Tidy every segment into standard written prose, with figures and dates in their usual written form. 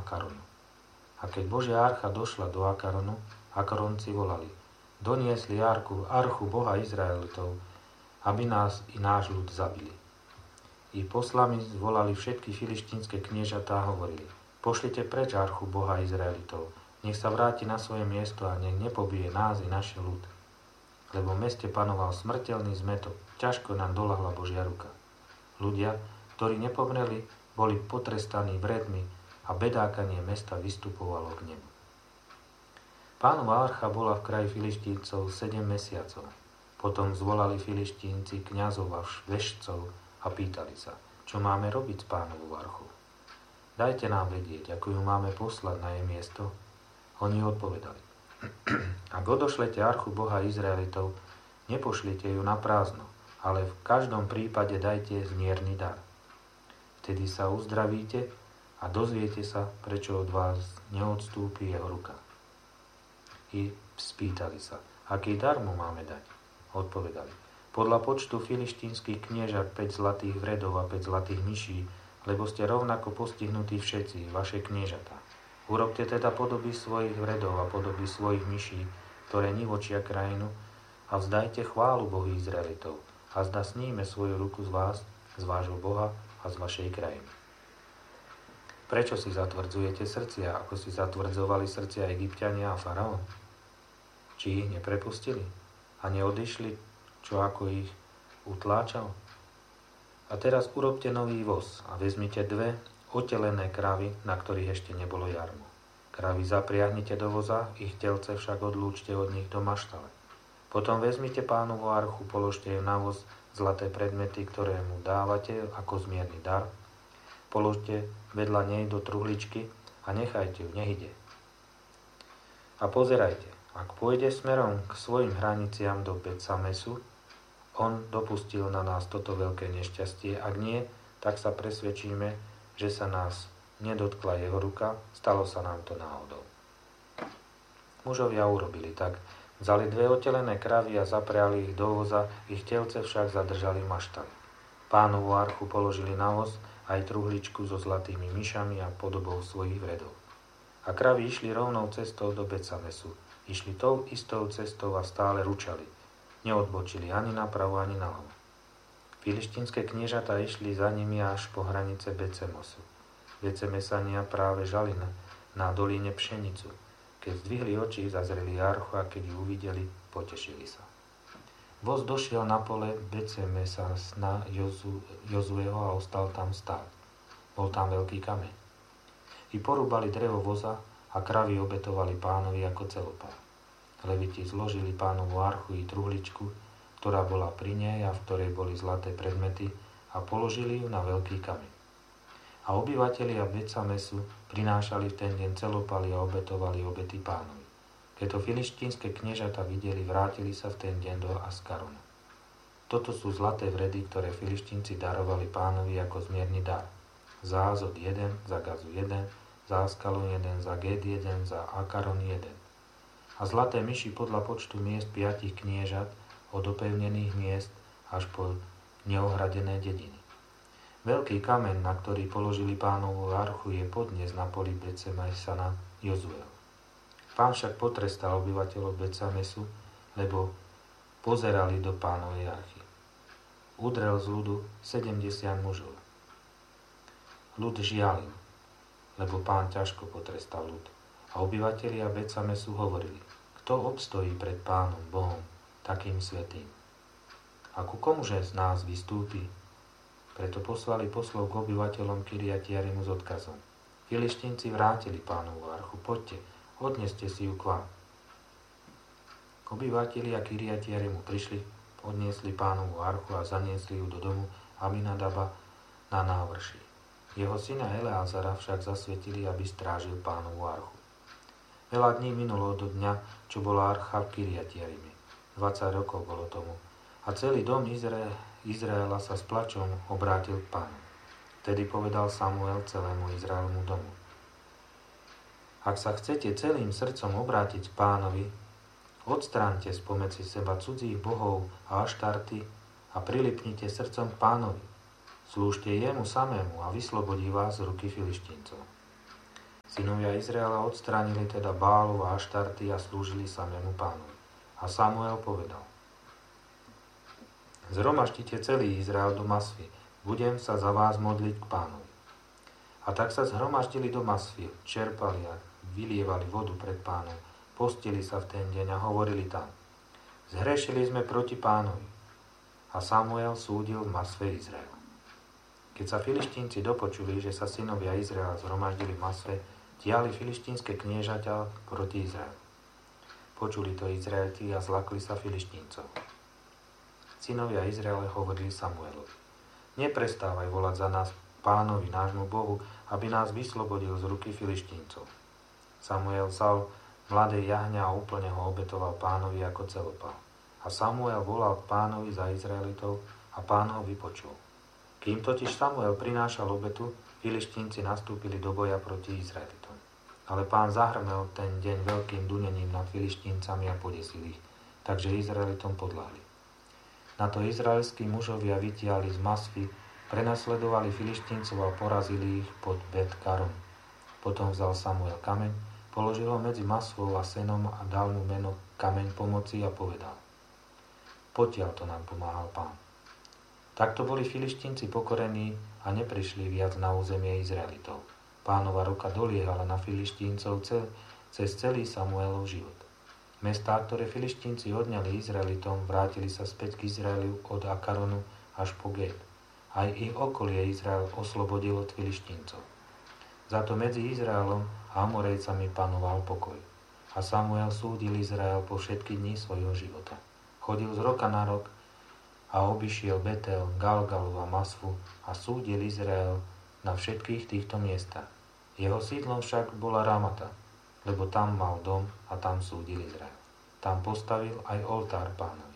Akaronu. A keď Božia archa došla do Akaronu, Akaronci volali: doniesli archu Boha Izraelitov, aby nás i náš ľud zabili. I poslami zvolali všetky filištínske kniežatá a hovorili: pošlite preč archu Boha Izraelitov, nech sa vráti na svoje miesto a nech nepobije nás i naše ľud. Lebo v meste panoval smrteľný zmätok, ťažko nám doľahla Božia ruka. Ľudia, ktorí nepomreli, boli potrestaní vredmi a bedákanie mesta vystupovalo k nemu. Pánova archa bola v kraji Filištíncov 7 mesiacov. Potom zvolali Filištínci kňazov a vešcov a pýtali sa: čo máme robiť s Pánovou archou? Dajte nám vedieť, ako ju máme poslať na jej miesto. Oni odpovedali: ak odošlete archu Boha Izraelitov, nepošlite ju na prázdno, ale v každom prípade dajte zmierny dar. Vtedy sa uzdravíte a dozviete sa, prečo od vás neodstúpi jeho ruka. I spýtali sa: aký dar mu máme dať? Odpovedali: podľa počtu filištínskych kniežat 5 zlatých vredov a 5 zlatých myší, lebo ste rovnako postihnutí všetci, vaše kniežatá. Urobte teda podoby svojich vredov a podoby svojich myší, ktoré nivočia krajinu, a vzdajte chválu Bohu Izraelitov, a zda sníme svoju ruku z vás, z vášho Boha a z vašej krajiny. Prečo si zatvrdzujete srdcia, ako si zatvrdzovali srdcia Egypťania a faraón? Či ich neprepustili a neodišli, čo ako ich utláčal? A teraz urobte nový voz a vezmite 2 otelené kravy, na ktorých ešte nebolo jarmo. Kravy zapriahnite do voza, ich telce však odlúčte od nich do maštale. Potom vezmite Pánovu archu, položte ju na voz, zlaté predmety, ktoré mu dávate ako zmierny dar, položte vedľa nej do truhličky a nechajte ju, nech ide. A pozerajte, ak pôjde smerom k svojim hraniciam do Bet-Samesu, on dopustil na nás toto veľké nešťastie. Ak nie, tak sa presvedčíme, že sa nás nedotkla jeho ruka, stalo sa nám to náhodou. Mužovia urobili tak. Vzali 2 otelené kravy a zapriali ich do voza, ich telce však zadržali maštali. Pánovu archu položili na voz, aj truhličku so zlatými myšami a podobou svojich vredov. A kravy išli rovnou cestou do Bet-Samesu. Išli tou istou cestou a stále ručali. Neodbočili ani napravo, ani naľavo. Filištínske kniežatá išli za nimi až po hranice Bet-Samesu. Bet-Semesania práve žali na dolíne pšenicu. Keď zdvihli oči, zazreli archu a keď ju uvideli, potešili sa. Voz došiel na pole Bet-Semesa na Jozueho a ostal tam stáť. Bol tam veľký kameň. I porúbali drevo voza a kravy obetovali Pánovi ako celopár. Leviti zložili Pánovu archu i truhličku, ktorá bola pri nej a v ktorej boli zlaté predmety, a položili ju na veľký kameň. A obyvatelia Bet-Samesu prinášali v ten deň celopaly a obetovali obety Pánovi. Keď to filištínske kniežata videli, vrátili sa v ten deň do Askaronu. Toto sú zlaté vredy, ktoré filištínci darovali Pánovi ako zmierny dar. Za Azod 1, za Gazu 1, za Askalon 1, za Ged 1, za Akaron 1. A zlaté myši podľa počtu miest 5 kniežat, od opevnených miest až po neohradené dediny. Veľký kameň, na ktorý položili Pánovu archu, je podnes na poli Bet-Semesa na Jozuel. Pán však potrestal obyvateľov Bet-Samesu, lebo pozerali do Pánovej archy. Udrel z ľudu 70 mužov. Ľud žialil, lebo Pán ťažko potrestal ľud. A obyvatelia Bet-Samesu hovorili: kto obstojí pred Pánom Bohom takým svätým? A ku komuže z nás vystúpi? Preto poslali poslov k obyvateľom Kiriat-Jarimu s odkazom: Filištínci vrátili Pánovu archu, poďte, odneste si ju k vám. Obyvatelia Kiriat-Jarimu prišli, odniesli Pánovu archu a zaniesli ju do domu Aminadaba na návrší. Jeho syna Eleazara však zasvetili, aby strážil Pánovu archu. Veľa dní minulo do dňa, čo bola archa v Kiriat-Jarime. 20 rokov bolo tomu. A celý dom Izraela sa s plačom obrátil k Pánu. Vtedy povedal Samuel celému Izraelmu domu: ak sa chcete celým srdcom obrátiť k Pánovi, odstráňte spomedzi seba cudzích bohov a aštarty a prilipnite srdcom k Pánovi. Slúžte jemu samému a vyslobodí vás z ruky Filištíncov. Synovia Izraela odstránili teda Bálov a Aštarty a slúžili samému Pánovi. A Samuel povedal: Zhromaždite celý Izrael do Masvy, budem sa za vás modliť k Pánovi. A tak sa zhromaždili do Masvy, čerpali a vylievali vodu pred Pánom, postili sa v ten deň a hovorili tam: Zhrešili sme proti Pánovi. A Samuel súdil v Masve Izraela. Keď sa Filištínci dopočuli, že sa synovia Izraela zhromaždili v Masve, tiahli filištínske kniežaťa proti Izraelu. Počuli to Izraeliti a zlakli sa Filištíncov. Synovia Izraele hovorili Samuelovi: Neprestávaj volať za nás Pánovi, nášmu Bohu, aby nás vyslobodil z ruky Filištíncov. Samuel vzal mladé jahňa a úplne ho obetoval Pánovi ako celopál. A Samuel volal k Pánovi za Izraelitov a Pán ho vypočul. Kým totiž Samuel prinášal obetu, Filištínci nastúpili do boja proti Izraelitom. Ale Pán zahrmel ten deň veľkým dunením nad Filištíncami a podesil ich, takže Izraelitom podľahli. Na to izraelskí mužovia vytiahli z Masvy, prenasledovali Filištíncov a porazili ich pod Bet-Karom. Potom vzal Samuel kameň, položil ho medzi Masvou a Senom a dal mu meno Kameň pomoci a povedal: Potiaľ to nám pomáhal Pán. Takto boli Filištínci pokorení a neprišli viac na územie Izraelitov. Pánova ruka doliehala na Filištíncov cez celý Samuelov život. Mestá, ktoré Filištínci odňali Izraelitom, vrátili sa späť k Izraelu od Akaronu až po Gét. Aj ich okolie Izrael oslobodil od Filištíncov. Za to medzi Izraelom a Amorejcami panoval pokoj. A Samuel súdil Izrael po všetky dni svojho života. Chodil z roka na rok a obišiel Betel, Galgalu a Masvu a súdil Izrael na všetkých týchto miestach. Jeho sídlom však bola Ramata, lebo tam mal dom a tam súdil Izrael. Tam postavil aj oltár Pánovi.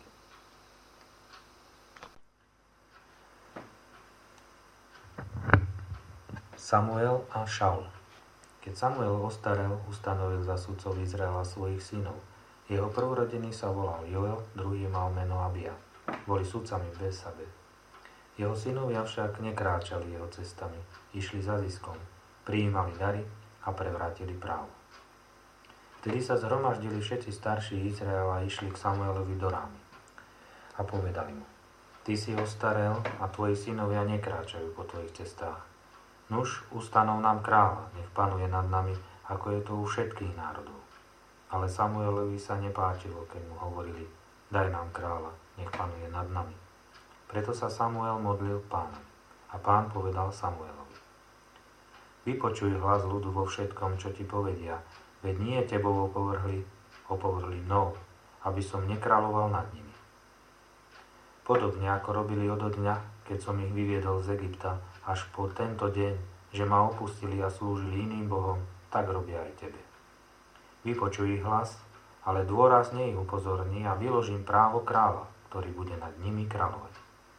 Samuel a Šaul. Keď Samuel ostarel, ustanovil za sudcov Izraela svojich synov. Jeho prvorodený sa volal Joel, druhý mal meno Abia. Boli sudcami v Besabe. Jeho synovia však nekráčali jeho cestami, išli za ziskom, prijímali dary a prevrátili právo. Vtedy sa zhromaždili všetci starší Izraela a išli k Samuelovi do Rámy. A povedali mu: Ty si ostarel a tvoji synovia nekráčajú po tvojich cestách. Nuž, ustanov nám kráľa, nech panuje nad nami, ako je to u všetkých národov. Ale Samuelovi sa nepáčilo, keď mu hovorili: Daj nám kráľa, nech panuje nad nami. Preto sa Samuel modlil k Pánovi. A Pán povedal Samuelovi: Vypočuj hlas ľudu vo všetkom, čo ti povedia, veď nie tebou opovrhli mnou, aby som nekráľoval nad nimi. Podobne ako robili odo dňa, keď som ich vyviedol z Egypta, až po tento deň, že ma opustili a slúžili iným bohom, tak robia aj tebe. Vypočuj ich hlas, ale dôrazne ich upozorní a vyložím právo kráľa, ktorý bude nad nimi kráľovať.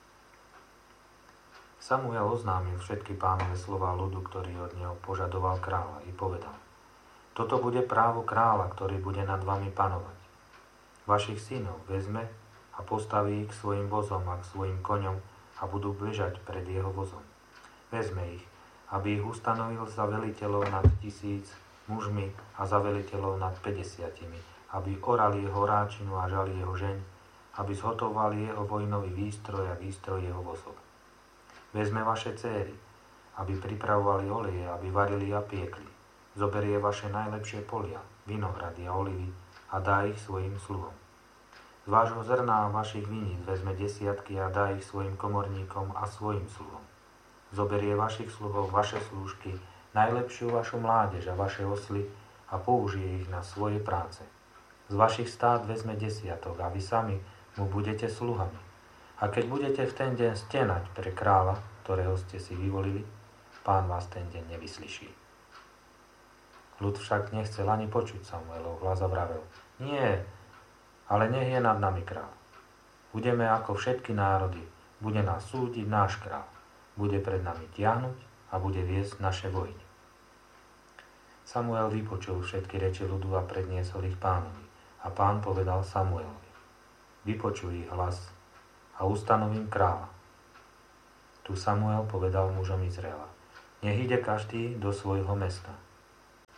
Samuel oznámil všetky Pánove slová ľudu, ktorý od neho požadoval kráľa, i povedal: Toto bude právo kráľa, ktorý bude nad vami panovať. Vašich synov vezme a postaví ich k svojim vozom a k svojim koňom a budú bežať pred jeho vozom. Vezme ich, aby ich ustanovil za veliteľov nad 1000 mužmi a za veliteľov nad 50, aby orali jeho ráčinu a žali jeho žeň, aby zhotovali jeho vojnový výstroj a výstroj jeho vozov. Vezme vaše céry, aby pripravovali oleje, aby varili a piekli. Zoberie vaše najlepšie polia, vinohrady a olivy a dá ich svojim sluhom. Z vášho zrna a vašich viníc vezme desiatky a dá ich svojim komorníkom a svojim sluhom. Zoberie vašich sluhov, vaše slúžky, najlepšiu vašu mládež a vaše osly a použije ich na svoje práce. Z vašich stád vezme desiatok a vy sami mu budete sluhami. A keď budete v ten deň stenať pre kráľa, ktorého ste si vyvolili, Pán vás ten deň nevyslyší. Ľud však nechcel ani počuť Samuelov hlas a vravel: Nie, ale nech je nad nami kráľ. Budeme ako všetky národy, bude nás súdiť náš kráľ, bude pred nami tiahnuť a bude viesť naše vojny. Samuel vypočul všetky reči ľudu a predniesol ich Pánovi. A Pán povedal Samuelovi: Vypočuj ich hlas a ustanovím kráľa. Tu Samuel povedal mužom Izraela: Nech ide každý do svojho mesta.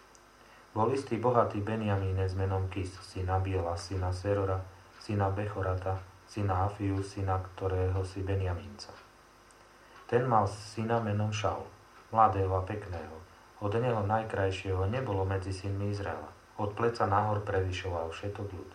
Bol istý bohatý Benjamínec menom Kis, syna Biela, syna Serora, syna Bechorata, syna Afiu, syna ktorého si Benjamínca. Ten mal syna menom Šaul, mladého a pekného. Od neho najkrajšieho nebolo medzi synmi Izraela. Od pleca nahor prevyšoval všetok ľud.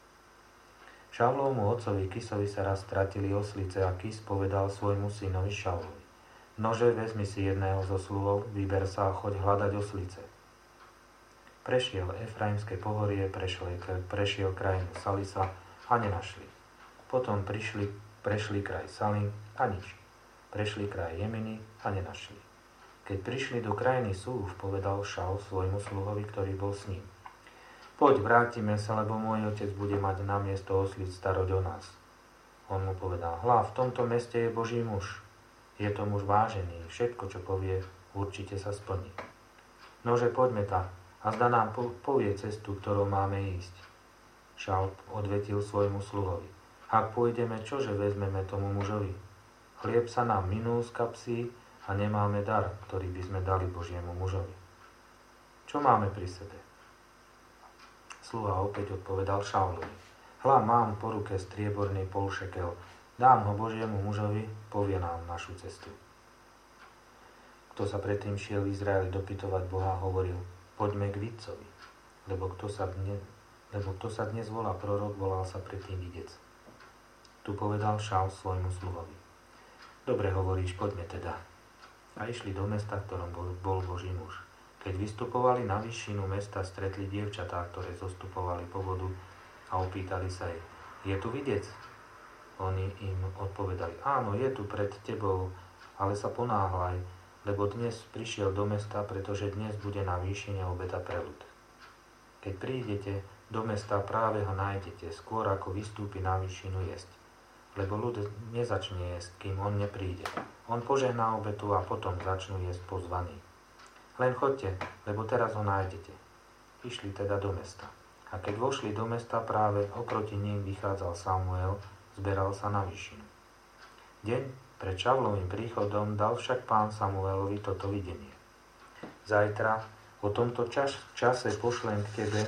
Šaulovmu otcovi Kisovi sa raz stratili oslice a Kis povedal svojmu synovi Šaulovi: Nože, vezmi si jedného zo sluhov, vyber sa a choď hľadať oslice. Prešiel Efraimské pohorie, prešiel krajinu Salisa a nenašli. Potom prešli kraj Salim a nič. Prešli kraj Jeminy a nenašli. Keď prišli do krajiny Súf, povedal Šaul svojmu sluhovi, ktorý bol s ním: Poď, vrátime sa, lebo môj otec bude mať na miesto oslic staroť o nás. On mu povedal: Hľa, v tomto meste je Boží muž. Je to muž vážený, všetko, čo povie, určite sa splní. Nože, poďme tam, a zda nám povie cestu, ktorou máme ísť. Šaul odvetil svojmu sluhovi: Ak pôjdeme, čože vezmeme tomu mužovi? Chlieb sa nám minul z kapsy a nemáme dar, ktorý by sme dali Božiemu mužovi. Čo máme pri sebe? Sluha opäť odpovedal Šaulovi: Hľa, mám po ruke strieborný polšekel, dám ho Božiemu mužovi, povie nám našu cestu. Kto sa predtým šiel v Izraeli dopytovať Boha, hovoril: Poďme k vidcovi, lebo kto sa dnes volá prorok, volal sa predtým videc. Tu povedal Šaul svojmu sluhovi: Dobre hovoríš, poďme teda. A išli do mesta, v ktorom bol Boží muž. Keď vystupovali na výšinu mesta, stretli dievčatá, ktoré zostupovali po vodu a opýtali sa jej: Je tu videc? Oni im odpovedali: Áno, je tu pred tebou, ale sa ponáhľaj, lebo dnes prišiel do mesta, pretože dnes bude na výšine obeda pre ľud. Keď prídete do mesta, práve ho nájdete, skôr ako vystúpi na výšinu jesť. Lebo ľud nezačne jesť, kým on nepríde. On požehná obetu a potom začnú jesť pozvaní. Len choďte, lebo teraz ho nájdete. Išli teda do mesta. A keď vošli do mesta, práve oproti ním vychádzal Samuel, zberal sa na výšinu. Deň pred Šaulovým príchodom dal však Pán Samuelovi toto videnie: Zajtra o tomto čase pošlem k tebe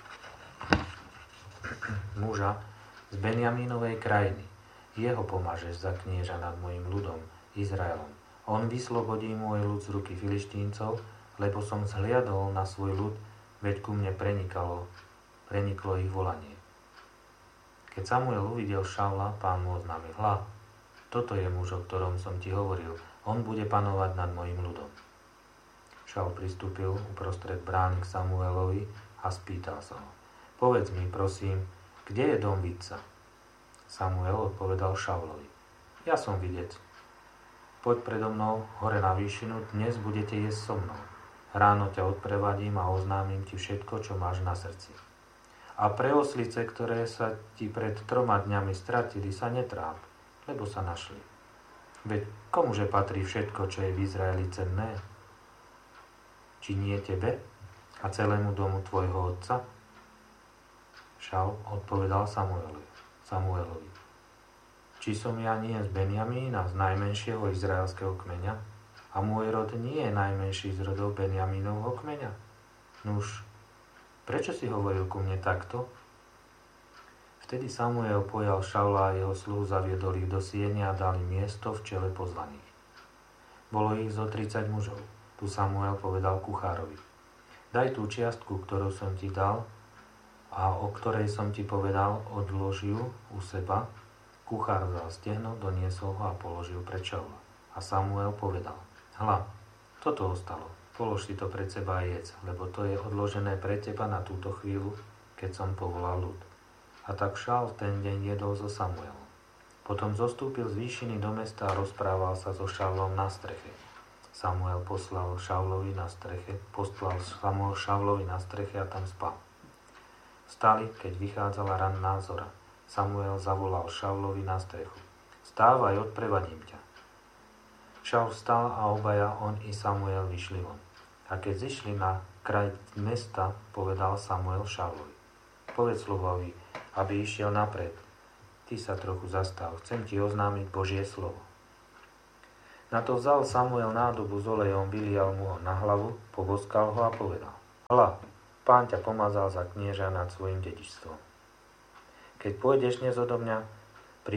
muža z Benjamínovej krajiny. Jeho pomážeš za knieža nad mojim ľudom, Izraelom. On vyslobodí môj ľud z ruky Filištíncov, lebo som zhliadol na svoj ľud, veď ku mne preniklo ich volanie. Keď Samuel uvidel Šaula, Pán mu oznámil: Hľa, toto je muž, o ktorom som ti hovoril, on bude panovať nad mojim ľudom. Šaul pristúpil uprostred brány k Samuelovi a spýtal sa ho: Povedz mi, prosím, kde je dom vidca? Samuel odpovedal Šaulovi: Ja som videc. Poď predo mnou hore na výšinu, dnes budete jesť so mnou. Ráno ťa odprevadím a oznámim ti všetko, čo máš na srdci. A pre oslice, ktoré sa ti pred 3 dňami stratili, sa netráp, lebo sa našli. Veď komuže patrí všetko, čo je v Izraeli cenné? Či nie tebe a celému domu tvojho otca? Šaul odpovedal Samuelovi: Či som ja nie z Benjamína, z najmenšieho izraelského kmeňa? A môj rod nie je najmenší z rodov Benjamínovho kmeňa? Nuž, prečo si hovoril ku mne takto? Vtedy Samuel pojal Šaula a jeho sluhu, zaviedol ich do siene a dal im miesto v čele pozvaných. Bolo ich zo 30 mužov. Tu Samuel povedal kuchárovi: Daj tú čiastku, ktorú som ti dal a o ktorej som ti povedal, odlož ju u seba. Kuchár vzal stehno, doniesol ho a položil pred Šaula. A Samuel povedal: Hľa, toto ostalo, polož si to pred seba a jedz, lebo to je odložené pre teba na túto chvíľu, keď som povolal ľud. A tak Šaul ten deň jedol so Samuelom. Potom zostúpil z výšiny do mesta a rozprával sa so Šaulom na streche. Samuel poslal Šaulovi na streche a tam spal. Vstali, keď vychádzala ranná zora. Samuel zavolal Šaulovi na strechu: Vstávaj, odprevadím ťa. Šaul vstal a obaja, on i Samuel, vyšli von. A keď zišli na kraj mesta, povedal Samuel Šaulovi: Povedz sluhovi, aby išiel napred. Ty sa trochu zastav, chcem ti oznámiť Božie slovo. Na to vzal Samuel nádobu s olejom, vylial mu ho na hlavu, poboskal ho a povedal: Hľa, Pán ťa pomazal za knieža nad svojim dedičstvom. Keď pôjdeš dnes odo mňa, pri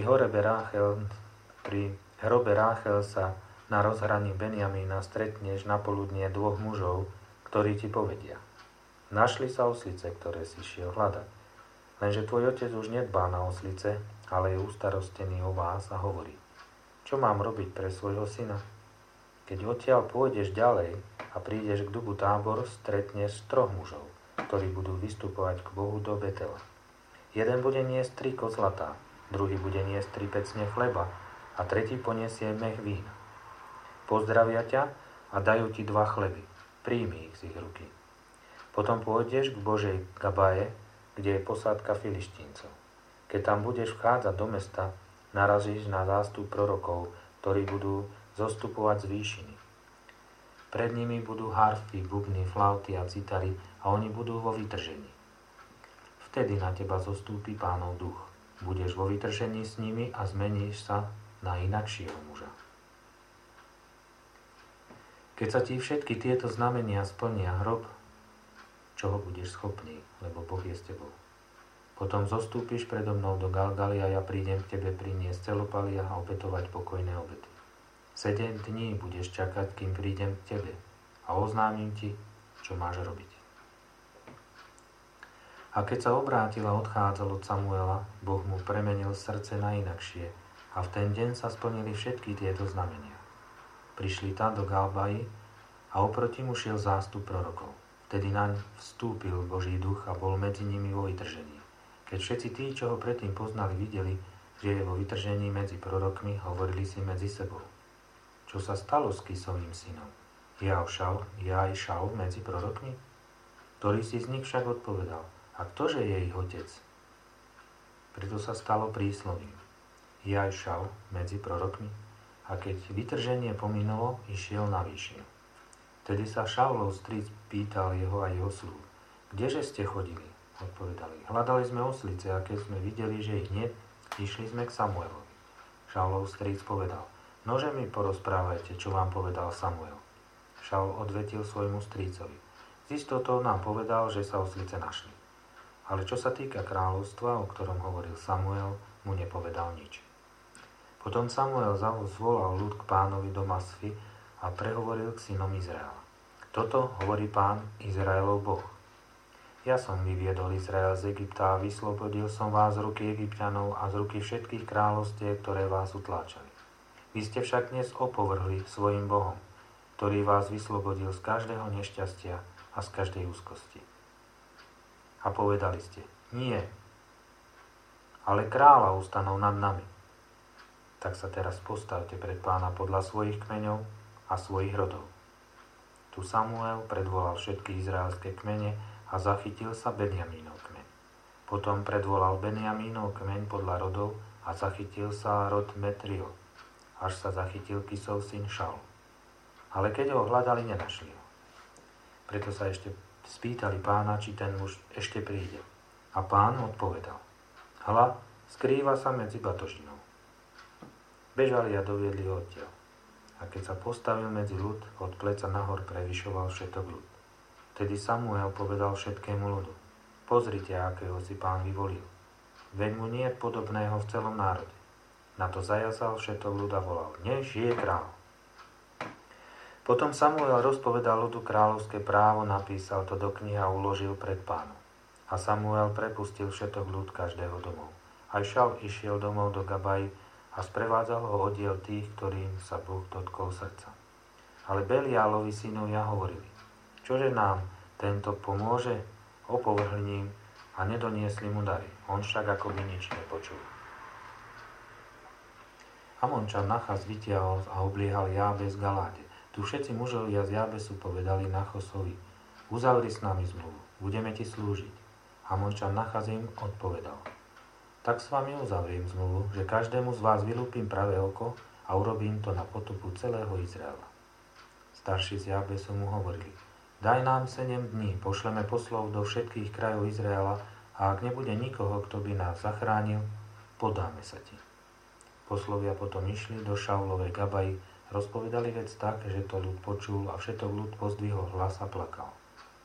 hrobe Ráchel sa na rozhraní Benjamína stretneš na poludnie 2 mužov, ktorí ti povedia: našli sa oslice, ktoré si šiel hľadať. Lenže tvoj otec už nedbá na oslice, ale je ustarostený o vás a hovorí: čo mám robiť pre svojho syna? Keď odtiaľ pôjdeš ďalej a prídeš k dubu Tábor, stretneš 3 mužov, ktorí budú vystupovať k Bohu do Betela. Jeden bude niesť 3 kozlatá, druhý bude niesť 3 pecne chleba a tretí poniesie mech vína. Pozdravia ťa a dajú ti 2 chleby. Príjmi ich z ich ruky. Potom pôjdeš k Božej Gabaje, kde je posádka Filištíncov. Keď tam budeš vchádzať do mesta, narazíš na zástup prorokov, ktorí budú zostupovať z výšiny. Pred nimi budú harfy, bubny, flauty a citary a oni budú vo vytržení. Vtedy na teba zostúpi Pánov duch. Budeš vo vytržení s nimi a zmeníš sa na inakšieho muža. Keď sa ti všetky tieto znamenia splnia, hrob, čoho budeš schopný, lebo Boh je s tebou. Potom zostúpiš predo mnou do Galgaly a ja prídem k tebe priniesť celopalia a obetovať pokojné obety. 7 dní budeš čakať, kým prídem k tebe a oznámim ti, čo máš robiť. A keď sa obrátil a odchádzal od Samuela, Boh mu premenil srdce na inakšie a v ten deň sa splnili všetky tieto znamenia. Prišli tam do Galbaji a oproti mu šiel zástup prorokov. Vtedy naň vstúpil Boží duch a bol medzi nimi vo vytržení. Keď všetci tí, čo ho predtým poznali, videli, že je vo vytržení medzi prorokmi, hovorili si medzi sebou: čo sa stalo s Kisovým synom? Je aj Šaul medzi prorokmi? Ktorý si z nich však odpovedal: a ktože je ich otec? Preto sa stalo príslovím: je aj Šaul medzi prorokmi? A keď vytrženie pominulo, išiel na výšinu. Vtedy sa Šaulov stric pýtal jeho a jeho slúh: kdeže ste chodili? Odpovedali: hľadali sme oslice a keď sme videli, že ich nie, išli sme k Samuelovi. Šaulov stric povedal: nože mi porozprávajte, čo vám povedal Samuel. Šaul odvetil svojmu strícovi: s istotou nám povedal, že sa oslice našli. Ale čo sa týka kráľovstva, o ktorom hovoril Samuel, mu nepovedal nič. Potom Samuel zvolal ľud k Pánovi do Masfy a prehovoril k synom Izraela: toto hovorí Pán, Izraelov Boh. Ja som vyviedol Izrael z Egypta a vyslobodil som vás z ruky Egypťanov a z ruky všetkých kráľovstiev, ktoré vás utláčali. Vy ste však dnes opovrhli svojim Bohom, ktorý vás vyslobodil z každého nešťastia a z každej úzkosti. A povedali ste: nie, ale kráľa ustanov nad nami. Tak sa teraz postavte pred Pána podľa svojich kmeňov a svojich rodov. Tu Samuel predvolal všetky izraelské kmene a zachytil sa Benjamínov kmeň. Potom predvolal Benjamínov kmeň podľa rodov a zachytil sa rod Metrio, až sa zachytil Kisov syn Šaul. Ale keď ho hľadali, nenašli ho. Preto sa ešte spýtali Pána, či ten muž ešte príde. A Pán odpovedal: hľa, skrýva sa medzi batožinou. Bežali a doviedli ho odtiaľ. A keď sa postavil medzi ľud, od pleca nahor prevyšoval všetok ľud. Vtedy Samuel povedal všetkému ľudu: pozrite, akého si Pán vyvolil. Veď mu nie je podobného v celom národe. Na to zajazal všetok ľud a volal: nech žije kráľ. Potom Samuel rozpovedal ľudu kráľovské právo, napísal to do knihy a uložil pred Pánom. A Samuel prepustil všetok ľud každého domov. Aj Šaul išiel domov do Gabaji a sprevádzal ho oddiel tých, ktorým sa Boh dotkol srdca. Ale Beliálovi synovia hovorili: čože nám tento pomôže? Opovrhli ním a nedoniesli mu dary. On však akoby nič nepočul. Amončan Nachas vytiahol a obliehal Jábes v Galáde. Tu všetci mužovia z Jábesu povedali Nachosovi: uzavri s nami zmluvu, budeme ti slúžiť. Amončan Nachas im odpovedal: tak s vami uzavriem zmluvu, že každému z vás vylúpim pravé oko a urobím to na potupu celého Izraela. Starší z Jábesu mu hovorili: daj nám 7 dní, pošleme poslov do všetkých krajov Izraela a ak nebude nikoho, kto by nás zachránil, podáme sa ti. Poslovia potom išli do Šaulovej Gabaji, rozpovedali vec tak, že to ľud počul a všetok ľud pozdvihol hlas a plakal.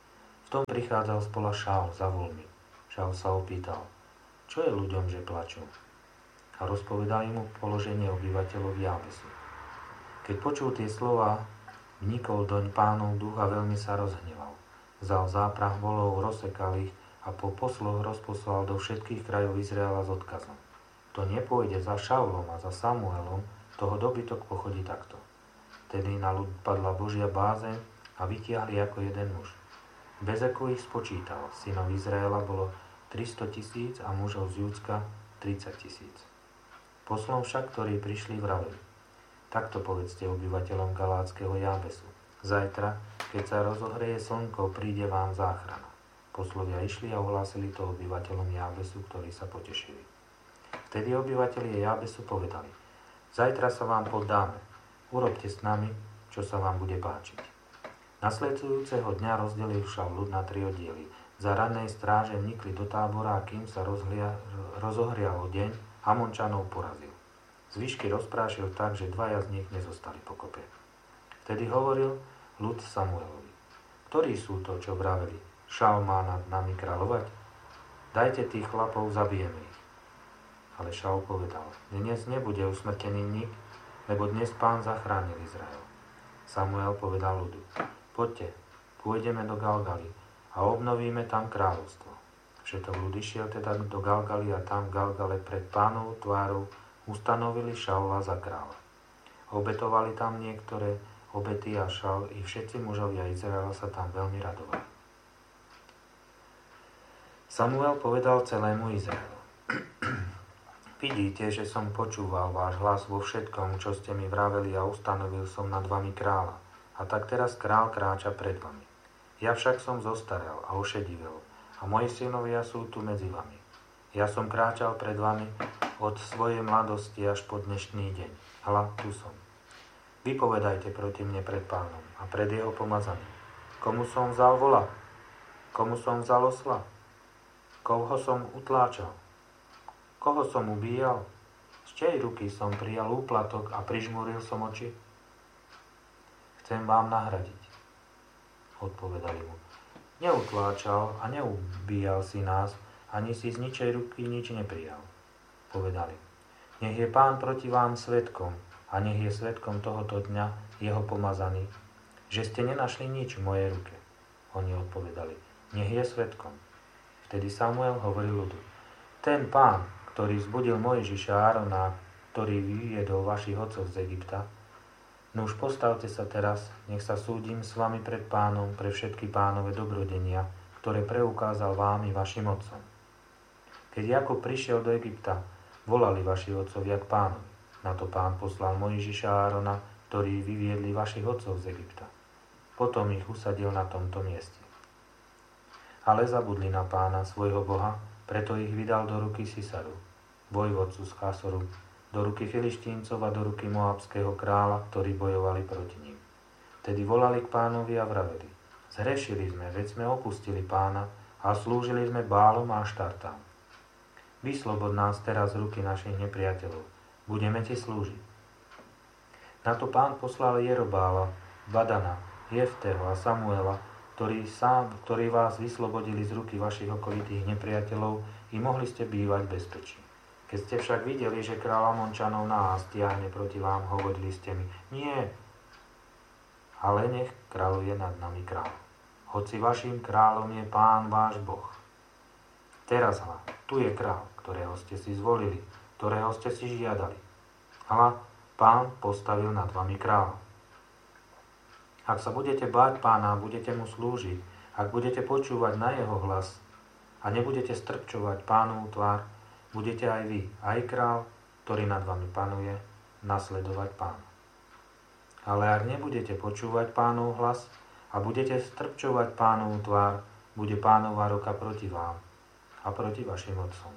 tom prichádzal spola Šaul za voľmi. Šaul sa opýtal, čo je ľuďom, že plačú? A rozpovedali mu položenie obyvateľov Jábesu. Keď počul tie slová, vnikol doň Pánov duch a veľmi sa rozhneval. Vzal záprah volov, rozsekal ich a po posloch rozposlal do všetkých krajov Izraela s odkazom. Kto nepôjde za Šaulom a za Samuelom, toho dobytok pochodí takto. Tedy na ľud padla Božia bázeň a vytiahli ako jeden muž. Bezeku ich spočítal, synov Izraela bolo 300 000 a mužov z Júdska 30 000. Poslom však, ktorí prišli, vraveli: takto povedzte obyvateľom galátskeho Jábesu. Zajtra, keď sa rozohreje slnko, príde vám záchrana. Poslovia išli a ohlásili to obyvateľom Jábesu, ktorí sa potešili. Vtedy obyvatelia Jábesu povedali: zajtra sa vám poddáme, urobte s nami, čo sa vám bude páčiť. Nasledujúceho dňa rozdelil Šaul ľud na 3 oddiely. Za rannej stráže vnikli do tábora a kým sa rozohrialo deň, Amončanov porazil. Zvyšky rozprášil tak, že 2 z nich nezostali pokope. Vtedy hovoril ľud Samuelovi: ktorí sú to, čo vraveli, Šaul má nad nami kráľovať? Dajte tých chlapov, zabijeme ich. Ale Šaul povedal: dnes nebude usmrtený nik, lebo dnes Pán zachránil Izrael. Samuel povedal ľudu: poďte, pôjdeme do Galgaly a obnovíme tam kráľovstvo. Všetok ľud išiel teda do Galgaly a tam v Galgale pred Pánovou tvárou ustanovili Šaula za kráľa. Obetovali tam niektoré obety a Šaul i všetci mužovia Izraela sa tam veľmi radovali. Samuel povedal celému Izraelu: vidíte, že som počúval váš hlas vo všetkom, čo ste mi vraveli a ustanovil som nad vami kráľa. A tak teraz kráľ kráča pred vami. Ja však som zostarel a ošedivel a moji synovia sú tu medzi vami. Ja som kráčal pred vami od svojej mladosti až po dnešný deň. Hľa, tu som. Vypovedajte proti mne pred Pánom a pred jeho pomazaným. Komu som vzal vola? Komu som vzal osla? Koho som utláčal? Koho som ubíjal? Z čej ruky som prijal úplatok a prižmúril som oči? Chcem vám nahradiť, odpovedali mu. Neutláčal a neubíjal si nás, ani si z ničej ruky nič neprijal. Povedali: nech je Pán proti vám svedkom a nech je svedkom tohoto dňa jeho pomazaný, že ste nenašli nič v mojej ruke. Oni odpovedali: nech je svedkom. Vtedy Samuel hovoril ľudu: ten Pán, ktorý vzbudil Mojžiša a Árona, ktorý vyviedol vašich otcov z Egypta, nuž postavte sa teraz, nech sa súdim s vami pred Pánom pre všetky Pánove dobrodenia, ktoré preukázal vám i vašim otcom. Keď Jakub prišiel do Egypta, volali vaši otcovia k Pánovi. Na to Pán poslal Mojžiša a Árona, ktorí vyviedli vašich otcov z Egypta. Potom ich usadil na tomto mieste. Ale zabudli na Pána, svojho Boha, preto ich vydal do ruky Sisaru, vojvodcu z Chásoru, do ruky Filištíncov a do ruky Moabského kráľa, ktorí bojovali proti ním. Tedy volali k Pánovi a vraveli: zhrešili sme, veď sme opustili Pána a slúžili sme Bálom a Aštartám. Vyslobod nás teraz z ruky našich nepriateľov, budeme ti slúžiť. Na to Pán poslal Jerobála, Badana, Jefteho a Samuela, ktorí vás vyslobodili z ruky vašich okolitých nepriateľov i mohli ste bývať v bezpečí. Keď ste však videli, že kráľ Amončanov nás tiahne proti vám, hovorili ste mi: nie, ale nech kráľuje nad nami kráľ. Hoci vašim kráľom je Pán váš Boh. Teraz hľa, tu je kráľ, ktorého ste si zvolili, ktorého ste si žiadali. Hľa, Pán postavil nad vami kráľa. Ak sa budete báť Pána a budete mu slúžiť, ak budete počúvať na jeho hlas a nebudete strpčovať Pánovu tvár, budete aj vy, aj král, ktorý nad vami panuje, nasledovať Pána. Ale ak nebudete počúvať Pánov hlas a budete strpčovať Pánovu tvár, bude Pánova ruka proti vám a proti vašim otcom.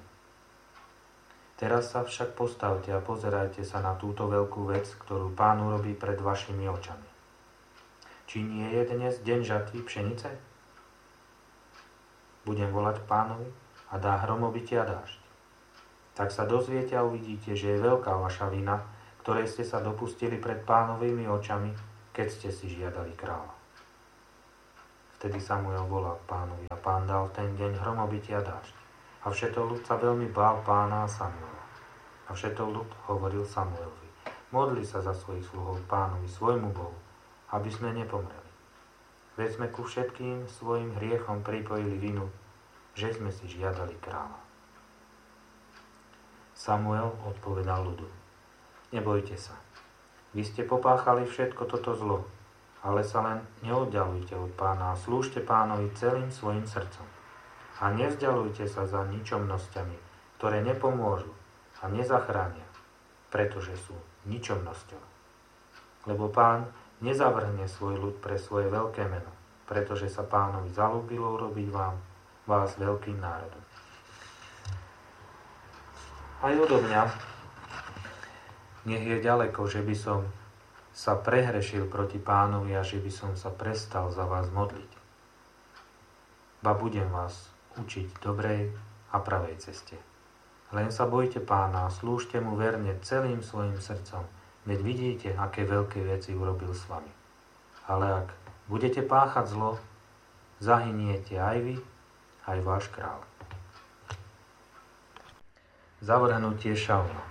Teraz sa však postavte a pozerajte sa na túto veľkú vec, ktorú Pán urobí pred vašimi očami. Či nie je dnes deň žatvy pšenice? Budem volať Pánovi a dá hromobytie a dážď. Tak sa dozviete a uvidíte, že je veľká vaša vina, ktorej ste sa dopustili pred Pánovými očami, keď ste si žiadali kráľa. Vtedy Samuel volal k Pánovi a Pán dal v ten deň hromobytia dážď. A všetok ľud sa veľmi bál Pána a Samuela. A všetok ľud hovoril Samuelovi: modli sa za svojich sluhov Pánovi, svojmu Bohu, aby sme nepomreli. Veď sme ku všetkým svojim hriechom pripojili vinu, že sme si žiadali kráľa. Samuel odpovedal ľudu: nebojte sa, vy ste popáchali všetko toto zlo, ale sa len neoddialujte od Pána a slúžte Pánovi celým svojim srdcom. A nevzdialujte sa za ničomnosťami, ktoré nepomôžu a nezachránia, pretože sú ničomnosťou. Lebo Pán nezavrhne svoj ľud pre svoje veľké meno, pretože sa Pánovi zaľúbilo urobiť vás veľkým národom. Aj odo mňa nech je ďaleko, že by som sa prehrešil proti Pánovi a že by som sa prestal za vás modliť. Ba budem vás učiť dobrej a pravej ceste. Len sa bojte Pána a slúžte mu verne celým svojim srdcom, veď vidíte, aké veľké veci urobil s vami. Ale ak budete páchať zlo, zahyniete aj vy, aj váš kráľ. Zavrhnutie Šaula.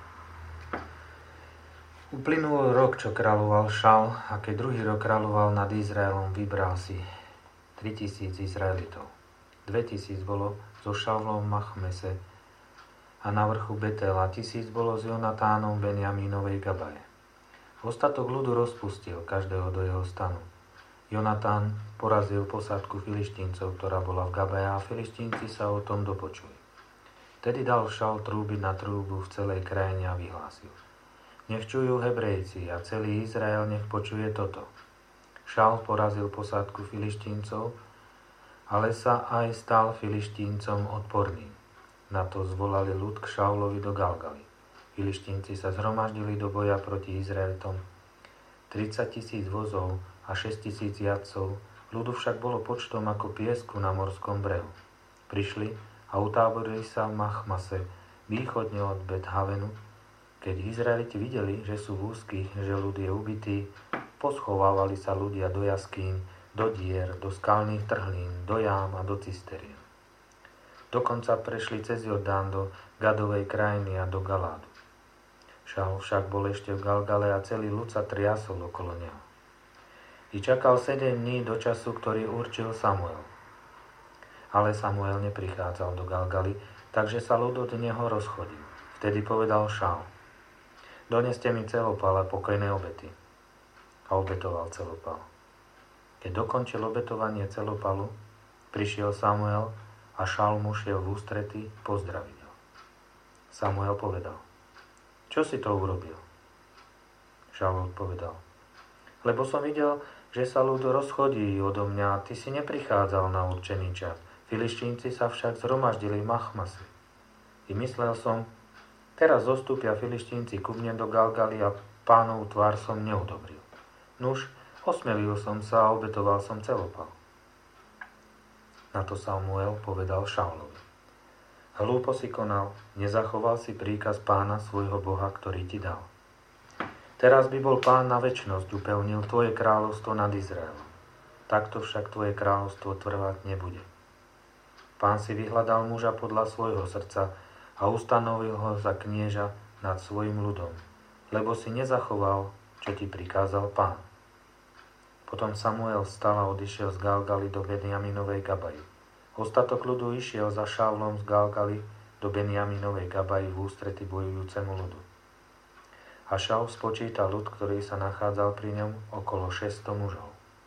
Uplynul rok, čo kráľoval Šaul, a keď druhý rok kráľoval nad Izraelom, vybral si 3000 Izraelitov. 2000 bolo zo Šaulom Machmese a na vrchu Betel a 1000 bolo z Jonatánom Benjamínovej Gabaje. Ostatok ľudu rozpustil, každého do jeho stanu. Jonatán porazil posádku Filištíncov, ktorá bola v Gabaje, a Filištínci sa o tom dopočuli. Tedy dal Šaul trúbiť na trúbu v celej krajine a vyhlásil: nech čujú Hebrejci a celý Izrael nech počuje toto. Šaul porazil posádku Filištíncov, ale sa aj stal Filištíncom odporným. Na to zvolali ľud k Šaulovi do Galgaly. Filištínci sa zhromaždili do boja proti Izraelitom. 30 000 vozov a 6 000 jazdcov, ľudu však bolo počtom ako piesku na morskom brehu. Prišli a utáborili sa v Machmase, východne od Bet-Havenu. Keď Izraeliti videli, že sú v úzkých, že ľud je ubitý, poschovávali sa ľudia do jaskýň, do dier, do skalných trhlín, do jám a do cisterien. Dokonca prešli cez Jordán do Gadovej krajiny a do Galádu. Šaul však bol ešte v Galgale a celý ľud sa triasol okolo neho. I čakal 7 dní do času, ktorý určil Samuel. Ale Samuel neprichádzal do Galgaly, takže sa ľud od neho rozchodil. Vtedy povedal Šaul: doneste mi celopal a pokojné obety. A obetoval celopal. Keď dokončil obetovanie celopalu, prišiel Samuel a Šaul mu šiel v ústrety pozdraviť ho. Samuel povedal: čo si to urobil? Šaul odpovedal: lebo som videl, že sa ľud rozchodí odo mňa a ty si neprichádzal na určený čas. Filištínci sa však zhromaždili v Machmase. I myslel som, teraz zostúpia Filištínci ku mne do Galgaly a Pánovu tvár som neudobril. Nuž, osmelil som sa a obetoval som celopal. Na to Samuel povedal Šaulovi: hlúpo si konal, nezachoval si príkaz Pána svojho Boha, ktorý ti dal. Teraz by bol Pán na večnosť upevnil tvoje kráľovstvo nad Izraelom. Takto však tvoje kráľovstvo trvať nebude. Pán si vyhľadal muža podľa svojho srdca a ustanovil ho za knieža nad svojim ľudom, lebo si nezachoval, čo ti prikázal Pán. Potom Samuel vstal a odišiel z Galgaly do Benjaminovej Gabaji. Ostatok ľudu išiel za Šaulom z Galgaly do Benjaminovej Gabaji v ústrety bojujúcemu ľudu. A Šaul spočítal ľud, ktorý sa nachádzal pri ňom, okolo 600 mužov.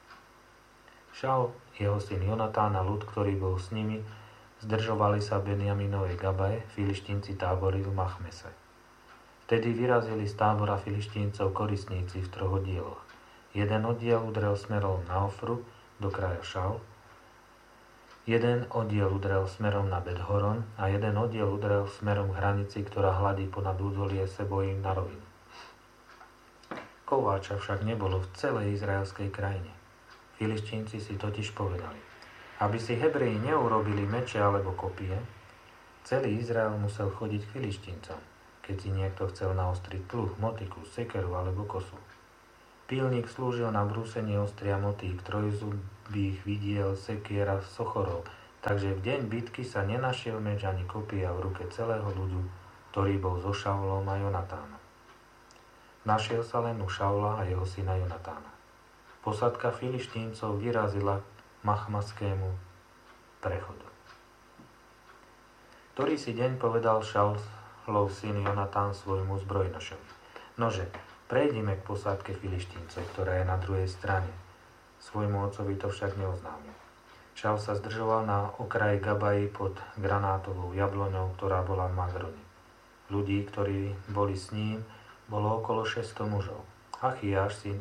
Šaul, jeho syn Jonatán a ľud, ktorý bol s nimi, zdržovali sa v Benjaminovej Gabaje, Filištínci táborili v Machmese. Vtedy vyrazili z tábora Filištíncov koristníci v 3 oddieloch. Jeden oddiel udrel smerom na Ofru, do kraja Šaul, jeden oddiel udrel smerom na Bet-Horon a jeden oddiel udrel smerom k hranici, ktorá hladí ponad údolie Sebojím na rovinu. Kováča však nebolo v celej izraelskej krajine. Filištínci si totiž povedali: aby si Hebreji neurobili meče alebo kopie, celý Izrael musel chodiť k Filištíncom, keď si niekto chcel naostriť pluh, motiku, sekeru alebo kosu. Pílnik slúžil na brúsenie ostria motík, by ich vidiel sekiera sochorov. Takže v deň bitky sa nenašiel meč ani kopia v ruke celého ľudu, ktorý bol so Šaulom a Jonatánom. Našiel sa len u Šaula a jeho syna Jonatána. Posádka Filištíncov vyrazila Machmaskému prechodu. Ktorý si deň povedal Šaulov syn Jonatán svojmu zbrojnošovi: Nože, prejdime k posádke Filištíncov, ktorá je na druhej strane. Svojmu otcovi to však neoznámil. Šaul sa zdržoval na okraji Gabaji pod granátovou jabloňou, ktorá bola v Magrone. Ľudí, ktorí boli s ním, bolo okolo 600 mužov. Achiáš, syn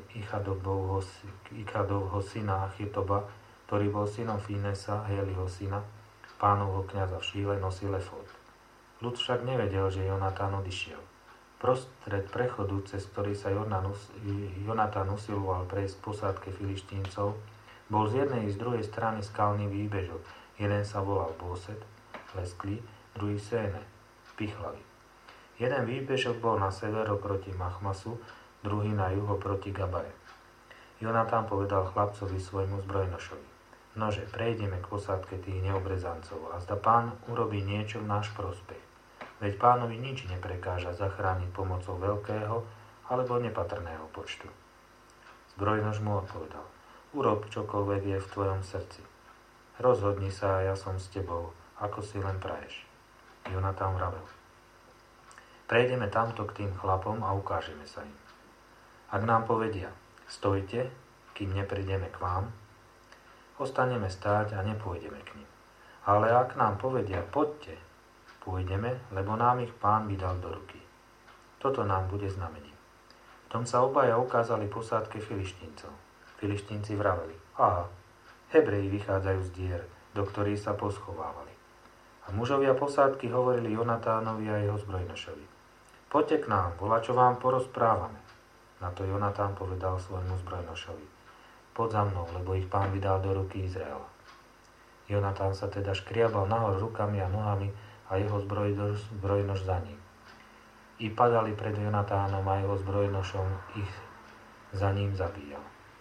Ichadovho syna Achitoba, ktorý bol synom Finesa, Heliho syna, pánovho kňaza v Šíle, nosil efód. Ľud však nevedel, že Jonatán odišiel. Prostred prechodu, cez ktorý sa Jonatán usiloval prejsť k posádke Filištíncov, bol z jednej i z druhej strany skalný výbežok. Jeden sa volal Bóset, lesklý, druhý Séne, pichlavý. Jeden výbežok bol na sever oproti Machmasu, druhý na juho proti Gabaje. Jonatán povedal chlapcovi svojmu zbrojnošovi: Nože, prejdeme k posádke tých neobrezancov a zda pán urobí niečo v náš prospech. Veď pánovi nič neprekáža zachrániť pomocou veľkého alebo nepatrného počtu. Zbrojnoš mu odpovedal: Urob čokoľvek je v tvojom srdci. Rozhodni sa a ja som s tebou, ako si len praješ. Jonatán vravel: Prejdeme tamto k tým chlapom a ukážeme sa im. Ak nám povedia: Stojte, kým neprídeme k vám, ostaneme stáť a nepôjdeme k nim. Ale ak nám povedia: Poďte, pôjdeme, lebo nám ich pán vydal do ruky. Toto nám bude znamením. V tom sa obaja ukázali posádke Filištíncov. Filištínci vraveli: Aha, Hebreji vychádzajú z dier, do ktorých sa poschovávali. A mužovia posádky hovorili Jonatánovi a jeho zbrojnošovi: Poďte k nám, volačo vám porozprávame. Na to Jonatán povedal svojmu zbrojnošovi: Poď za mnou, lebo ich pán vydal do ruky Izraela. Jonatán sa teda škriabal nahor rukami a nohami a jeho zbrojnoš za ním. I padali pred Jonatánom a jeho zbrojnošom ich za ním zabíjal.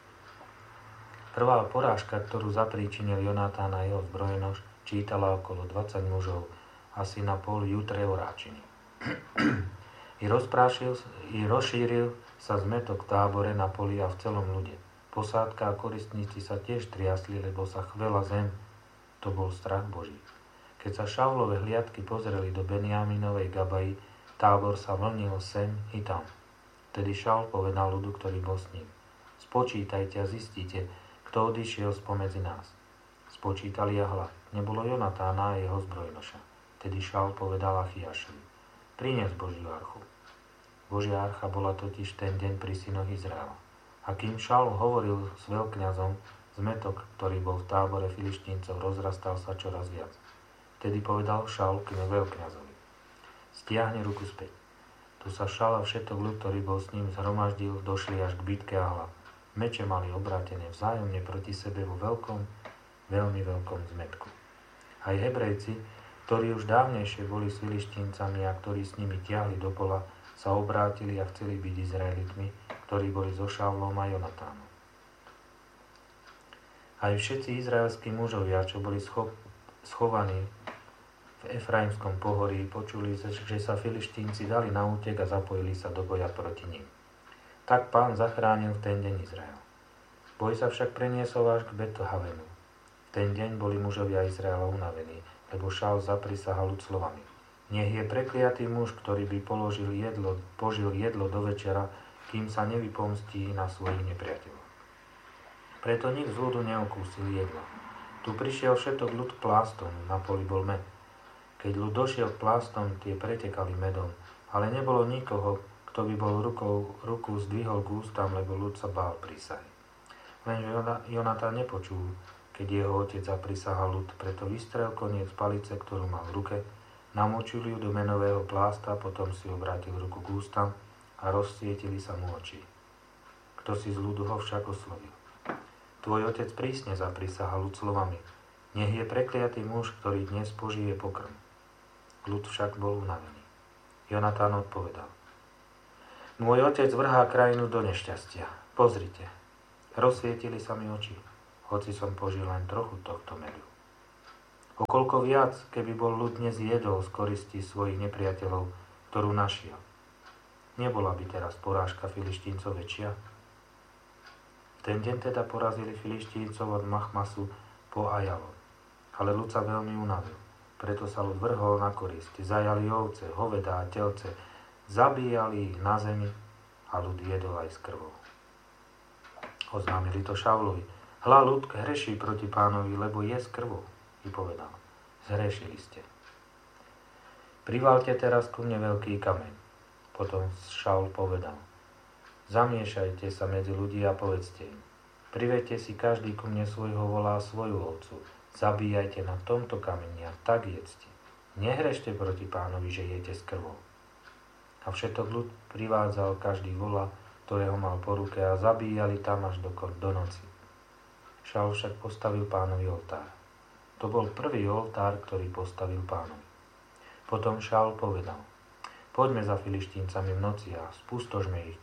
Prvá porážka, ktorú zapríčinil Jonatán a jeho zbrojnoš, čítala okolo 20 mužov, asi na pol jutre oráčiny. I rozšíril sa zmetok v tábore na poli a v celom ľude. Posádka a koristníci sa tiež triasli, lebo sa chvela zem. To bol strach Boží. Keď sa Šaulove hliadky pozreli do Benjaminovej Gabaji, tábor sa vlnil sem i tam. Tedy Šaul povedal ľudu, ktorý bol s ním: Spočítajte a zistite, kto odišiel spomedzi nás. Spočítali a hľa, nebolo Jonatána a jeho zbrojnoša. Tedy Šaul povedal Achiášovi: Prinies Božiu archu. Božia archa bola totiž ten deň pri synoch Izraela. A kým Šaul hovoril s veľkňazom, zmetok, ktorý bol v tábore Filištíncov, rozrastal sa čoraz viac. Vtedy povedal Šaul k veľkňazovi: Stiahni ruku späť. Tu sa Šaul a všetok ľud, ktorý bol s ním zhromaždil, došli až k bitke a hľa. Meče mali obrátené vzájomne proti sebe vo veľmi veľkom zmetku. Aj Hebrejci, ktorí už dávnejšie boli s Filištíncami a ktorí s nimi tiahli do pola, sa obrátili a chceli byť Izraelitmi, ktorí boli so Šaulom a Jonatánom. Aj všetci izraelskí mužovia, čo boli schovaní v Efraimskom pohorí, počuli, že sa Filištínci dali na útek a zapojili sa do boja proti nim. Tak pán zachránil v ten deň Izrael. Boj sa však preniesol až k Bethavenu. V ten deň boli mužovia Izraela unavení, lebo Šaul zaprisahal ľud slovami: Nech je prekliatý muž, ktorý by požil jedlo do večera, kým sa nevypomstí na svojich nepriateľov. Preto nik z ľudu neokúsil jedla. Tu prišiel všetok ľud k plástom, na poli bol med. Keď ľud došiel k plástom, tie pretekali medom, ale nebolo nikoho, kto by bol ruku zdvihol k ústam, lebo ľud sa bál prísahy. Lenže Jonatán nepočul, keď jeho otec zaprisahal ľud, preto vystrel koniec palice, ktorú mal v ruke, namočil ju do menového plásta, potom si obrátil ruku k ústam a rozsvietili sa mu oči. Kto si z ľudu ho však oslovil: Tvoj otec prísne zaprisahal ľud slovami: Nech je prekliatý muž, ktorý dnes požije pokrm. Ľud však bol unavený. Jonatán odpovedal: Môj otec vrhá krajinu do nešťastia. Pozrite, rozsvietili sa mi oči. hoci som požil len trochu tohto medu. Okoľko viac, keby bol ľud dnes jedol z koristí svojich nepriateľov, ktorú našiel. Nebola by teraz porážka Filištíncov väčšia? V ten deň teda porazili Filištíncov od Machmasu po Ajalon. Ale ľud sa veľmi unavil. Preto sa ľud vrhol na koristi. Zajali ovce, hovedá a telce, zabíjali ich na zemi a ľud jedol aj s krvou. Oznámili to Šaulovi. Hľa, ľud hreší proti pánovi, lebo je s krvou. I povedal, zhrešili ste. Privalte teraz ku mne veľký kameň. Potom Šaul povedal, zamiešajte sa medzi ľudí a povedzte im, privedte si každý ku mne svojho vola a svoju ovcu, zabíjajte na tomto kameni a tak jedzte. Nehrešte proti pánovi, že jete s krvou. A všetok ľud privádzal každý vola, ktorého mal po ruke a zabíjali tam až do noci. Šaul však postavil pánovi oltár. To bol prvý oltár, ktorý postavil pánovi. Potom Šaul povedal, poďme za Filištíncami v noci a spustožme ich,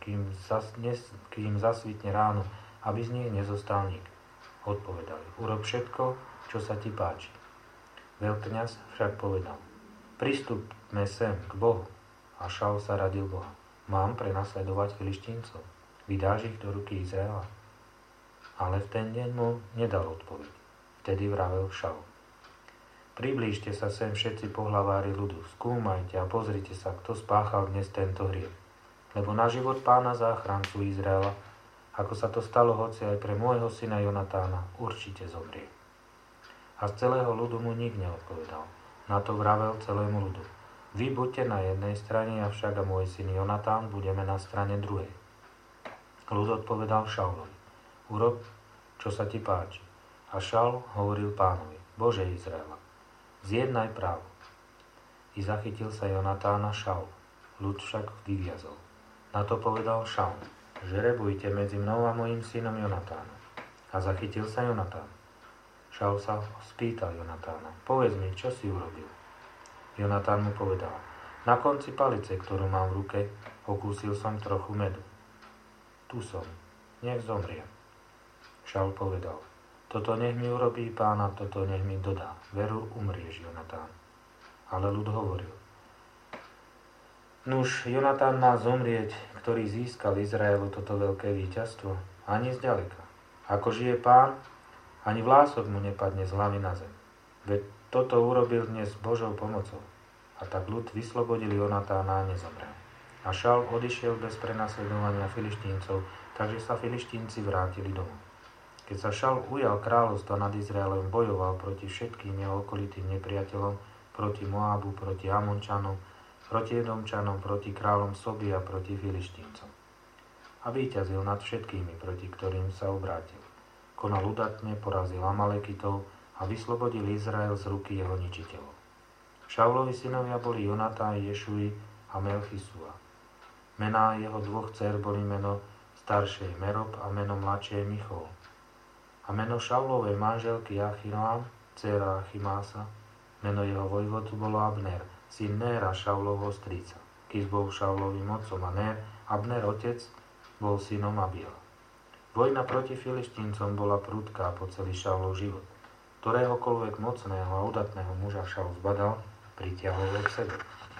kým zasvitne ráno, aby z nich nezostal nik. Odpovedali, urob všetko, čo sa ti páči. Veľkňaz však povedal, pristupme sem k Bohu. A Šaul sa radil Boha, mám prenasledovať Filištíncov, vydáš ich do ruky Izraela? Ale v ten deň mu nedal odpoveď. Vtedy vravel Šaul, priblížte sa sem všetci pohlavári ľudu, skúmajte a pozrite sa, kto spáchal dnes tento hriech. Lebo na život pána záchrancu Izraela, ako sa to stalo hoci aj pre môjho syna Jonatána, určite zomrie. A z celého ľudu mu nik neodpovedal. Na to vravel celému ľudu. Vy buďte na jednej strane, avšak a môj syn Jonatán budeme na strane druhej. Ľud odpovedal Šaulovi, urob, čo sa ti páči. A Šaul hovoril pánovi, Bože Izraela, zjednaj právo. I zachytil sa Jonatána Šaul, ľud však vyviazol. Na to povedal Šaul, žrebujte medzi mnou a mojím synom Jonatánom. A zachytil sa Jonatán. Šaul sa spýtal Jonatána, povedz mi, čo si urobil. Jonatán mu povedal, na konci palice, ktorú mám v ruke, okúsil som trochu medu. Tu som, nech zomriem. Šaul povedal, toto nech mi urobí pán a toto nech mi dodá. Veru umrieš, Jonatán. Ale ľud hovoril, nuž, Jonatán má zomrieť, ktorý získal Izraelu toto veľké víťazstvo, ani zďaleka. Ako žije pán, ani vlások mu nepadne z hlavy na zem. Veď toto urobil dnes Božou pomocou. A tak ľud vyslobodil Jonatána a nezomrel. A Šaul odišiel bez prenasledovania Filištíncov, takže sa Filištínci vrátili domov. Keď sa Šaul ujal kráľovstva nad Izraelom, bojoval proti všetkým jeho okolitým nepriateľom, proti Moabu, proti Amončanom, proti Edomčanom, proti kráľom Soby a proti Filištíncom. A víťazil nad všetkými, proti ktorým sa obrátil. Konal udatne, porazil Amalekitov a vyslobodil Izrael z ruky jeho ničiteľov. Šaulovi synovia boli Jonatán, Ješui a Melchisua. Mená jeho dvoch dcér boli meno staršej Merob a meno mladšej Michol. A meno Šaulovej manželky Achinoam, dcéra Achimása, meno jeho vojvodu bolo Abner, syn Néra, Šaulovho strýca. Kis bol Šaulovým otcom a Nér, Abner otec, bol synom Abiela. Vojna proti Filištíncom bola prudká po celý Šaulov život. Ktoréhokoľvek mocného a udatného muža Šaul zbadal, pritiahol k sebe.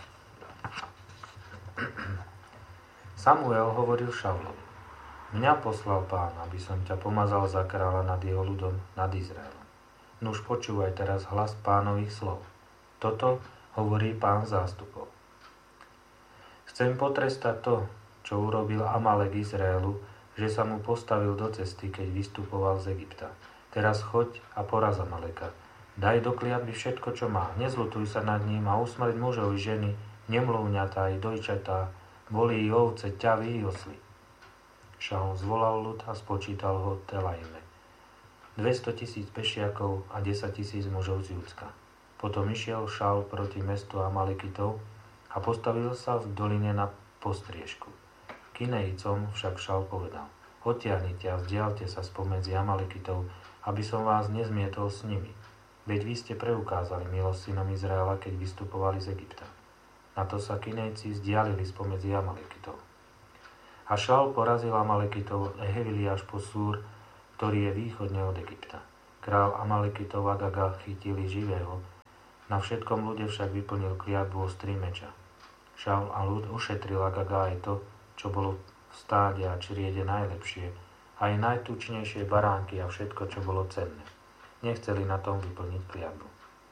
Samuel hovoril Šaulovi, mňa poslal pán, aby som ťa pomazal za kráľa nad jeho ľudom, nad Izraelom. Nuž počúvaj teraz hlas pánových slov. Toto hovorí pán zástupov. Chcem potrestať to, čo urobil Amalek Izraelu, že sa mu postavil do cesty, keď vystupoval z Egypta. Teraz choď a poraz Amaleka. Daj do kliatby všetko, čo má. Nezľutuj sa nad ním a usmrť mužov i ženy, nemluvňatá i dojčatá, volí i ovce, ťavy i osly. Šaul zvolal ľud a spočítal ho Telaime. 200 000 pešiakov a 10 000 mužov z Júdska. Potom išiel Šaul proti mestu Amalekitov a postavil sa v doline na postriežku. Kinejcom však Šaul povedal, odtiahnite a vzdialte sa spomedzi Amalekitov, aby som vás nezmietol s nimi. Veď vy ste preukázali milosť synom Izraela, keď vystupovali z Egypta. Na to sa Kinejci vzdialili spomedzi Amalekitov. A Šaul porazil Amalekitov Ehevili až po Súr, ktorý je východne od Egypta. Král Amalekitov Agaga chytili živého, na všetkom ľude však vyplnil kliatbu ostrý meča. Šaul a ľud ušetril Agaga aj to, čo bolo v stáde a čriede najlepšie, aj najtučnejšie baránky a všetko, čo bolo cenné. Nechceli na tom vyplniť kliatbu.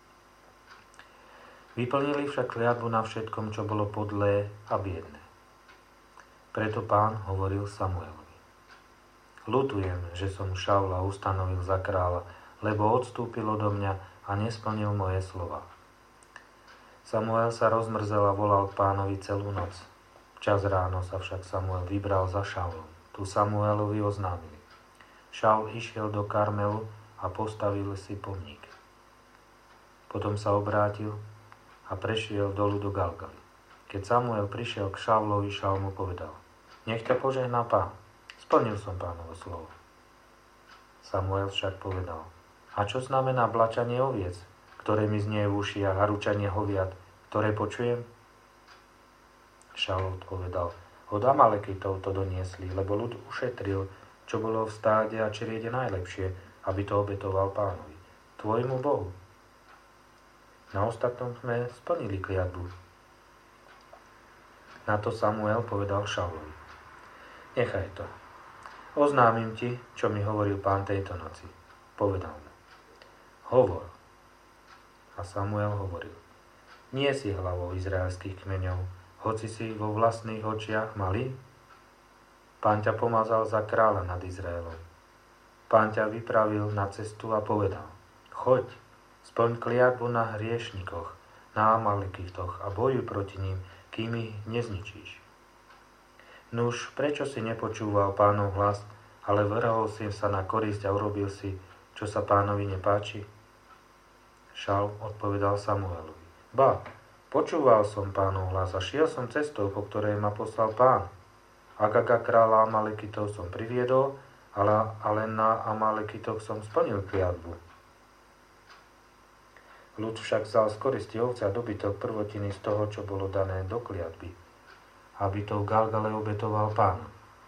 Vyplnili však kliatbu na všetkom, čo bolo podlé a biedné. Preto Pán hovoril Samuelovi: Ľutujem, že som Šaula ustanovil za kráľa, lebo odstúpil odo mňa a nesplnil moje slová. Samuel sa rozmrzel a volal Pánovi celú noc. Včas ráno sa však Samuel vybral za Šaulom. Tu Samuelovi oznámili: Šaul išiel do Karmelu a postavil si pomník. Potom sa obrátil a prešiel dolu do Galgaly. Keď Samuel prišiel k Šaulovi, Šaul mu povedal: Nech ťa požehná Pán, splnil som Pánovo slovo. Samuel však povedal: A čo znamená blačanie oviec, ktoré mi znie v ušiach, a ručanie hoviat, ktoré počujem? Šaul odpovedal: Od Amalekitov to doniesli, lebo ľud ušetril, čo bolo v stáde a čriede najlepšie, aby to obetoval Pánovi, tvojmu Bohu. Na ostatnom sme splnili kliatbu. Na to Samuel povedal Šaulovi: Nechaj to. Oznámim ti, čo mi hovoril Pán tejto noci. Povedal mu: Hovor. A Samuel hovoril: Nie si hlavou izraelských kmeňov, hoci si vo vlastných očiach malý? Pán ťa pomazal za kráľa nad Izraelom. Pán ťa vypravil na cestu a povedal: Choď, splň kliatbu na hriešnikoch, na Amalekitoch a bojuj proti ním, kým ich nezničíš. Nuž, prečo si nepočúval Pánov hlas, ale vrhol si sa na korisť a urobil si, čo sa Pánovi nepáči? Šaul odpovedal Samuelovi: Ba, počúval som Pánov hlas a šiel som cestou, po ktorej ma poslal Pán. Agaga kráľa Amalekitov som priviedol, ale na Amalekitoch som splnil kliatbu. Ľud však vzal z koristi ovce a dobytok prvotiny z toho, čo bolo dané do kliatby, aby to v Galgale obetoval Pánu.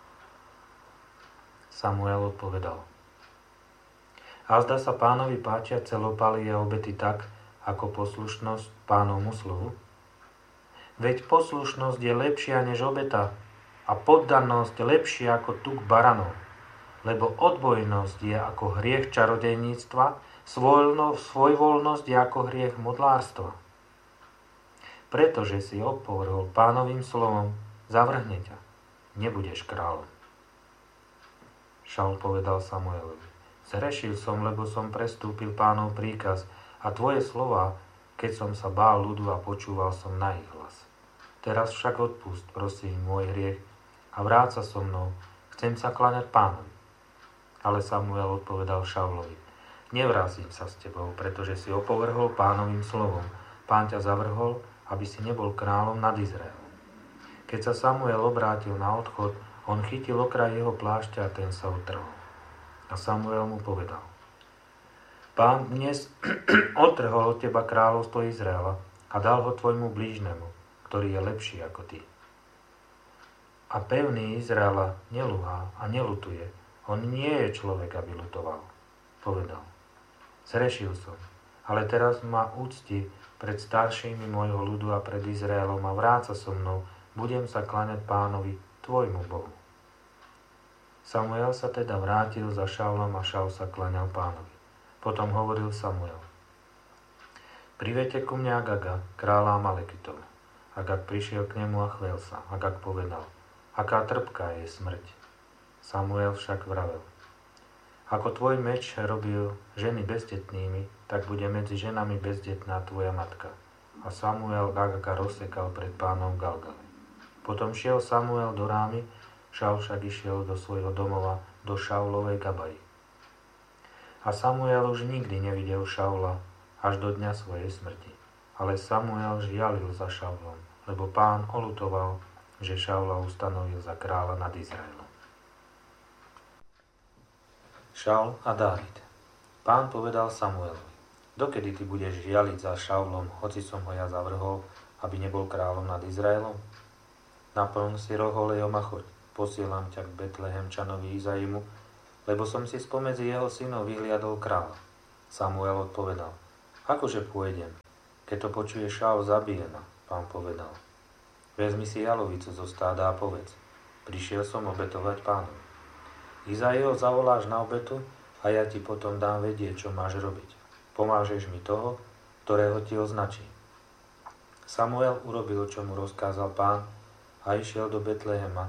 Samuel odpovedal: A zdá sa Pánovi páčia celopaly a obety tak, ako poslušnosť Pánovmu slovu? Veď poslušnosť je lepšia než obeta a poddanosť lepšia ako tuk baranov, lebo odbojnosť je ako hriech čarodejníctva, svojvoľnosť je ako hriech modlárstva. Pretože si opovrhol Pánovým slovom, zavrhne ťa, nebudeš kráľom. Šaul povedal Samuelovi: Zrešil som, lebo som prestúpil Pánov príkaz a tvoje slová, keď som sa bál ľudu a počúval som na ich hlas. Teraz však odpust, prosím, môj hriech a vráť sa so mnou, chcem sa kláňať Pánovi. Ale Samuel odpovedal Šaulovi: Nevrátim sa s tebou, pretože si opovrhol Pánovým slovom. Pán ťa zavrhol, aby si nebol kráľom nad Izraelom. Keď sa Samuel obrátil na odchod, on chytil okraj jeho plášťa a ten sa utrhol. A Samuel mu povedal: Pán dnes odtrhol od teba kráľovstvo Izraela a dal ho tvojmu blížnemu, ktorý je lepší ako ty. A pevný Izraela nelúha a nelutuje. On nie je človek, aby lutoval. Povedal: Zrešil som, ale teraz ma úcti pred staršími môjho ľudu a pred Izraelom a vráť sa so mnou, budem sa kláňať Pánovi, tvojmu Bohu. Samuel sa teda vrátil za Šaulom a Šaul sa kláňal Pánovi. Potom hovoril Samuel: Privedte ku mne Agaga, kráľa Amalekitov. Agag prišiel k nemu a chvel sa. Agag povedal: Aká trpká je smrť. Samuel však vravel: Ako tvoj meč robil ženy bezdetnými, tak bude medzi ženami bezdetná tvoja matka. A Samuel Agaga rozsekal pred Pánom v Galgale. Potom šiel Samuel do Rámy, Šaul však išiel do svojho domova, do Šaulovej Gabaji. A Samuel už nikdy nevidel Šaula až do dňa svojej smrti. Ale Samuel žialil za Šaulom, lebo Pán oľutoval, že Šaula ustanovil za kráľa nad Izraelom. Šaul a Dávid. Pán povedal Samuelovi: Dokedy ty budeš žialiť za Šaulom, hoci som ho ja zavrhol, aby nebol kráľom nad Izraelom? Naplň si roh olejom a choď. Posielam ťa k Betlehemčanovi Izaimu, lebo som si spomedzi jeho synov vyhliadol kráľa. Samuel odpovedal: Akože pôjdem? Keď to počuje Šaul, zabije ma. Pán povedal: Vezmi si jalovicu zo stáda a povedz: Prišiel som obetovať Pánovi. Izaiho zavoláš na obetu a ja ti potom dám vedieť, čo máš robiť. Pomážeš mi toho, ktorého ti označím. Samuel urobil, čo mu rozkázal Pán, a išiel do Betlehema,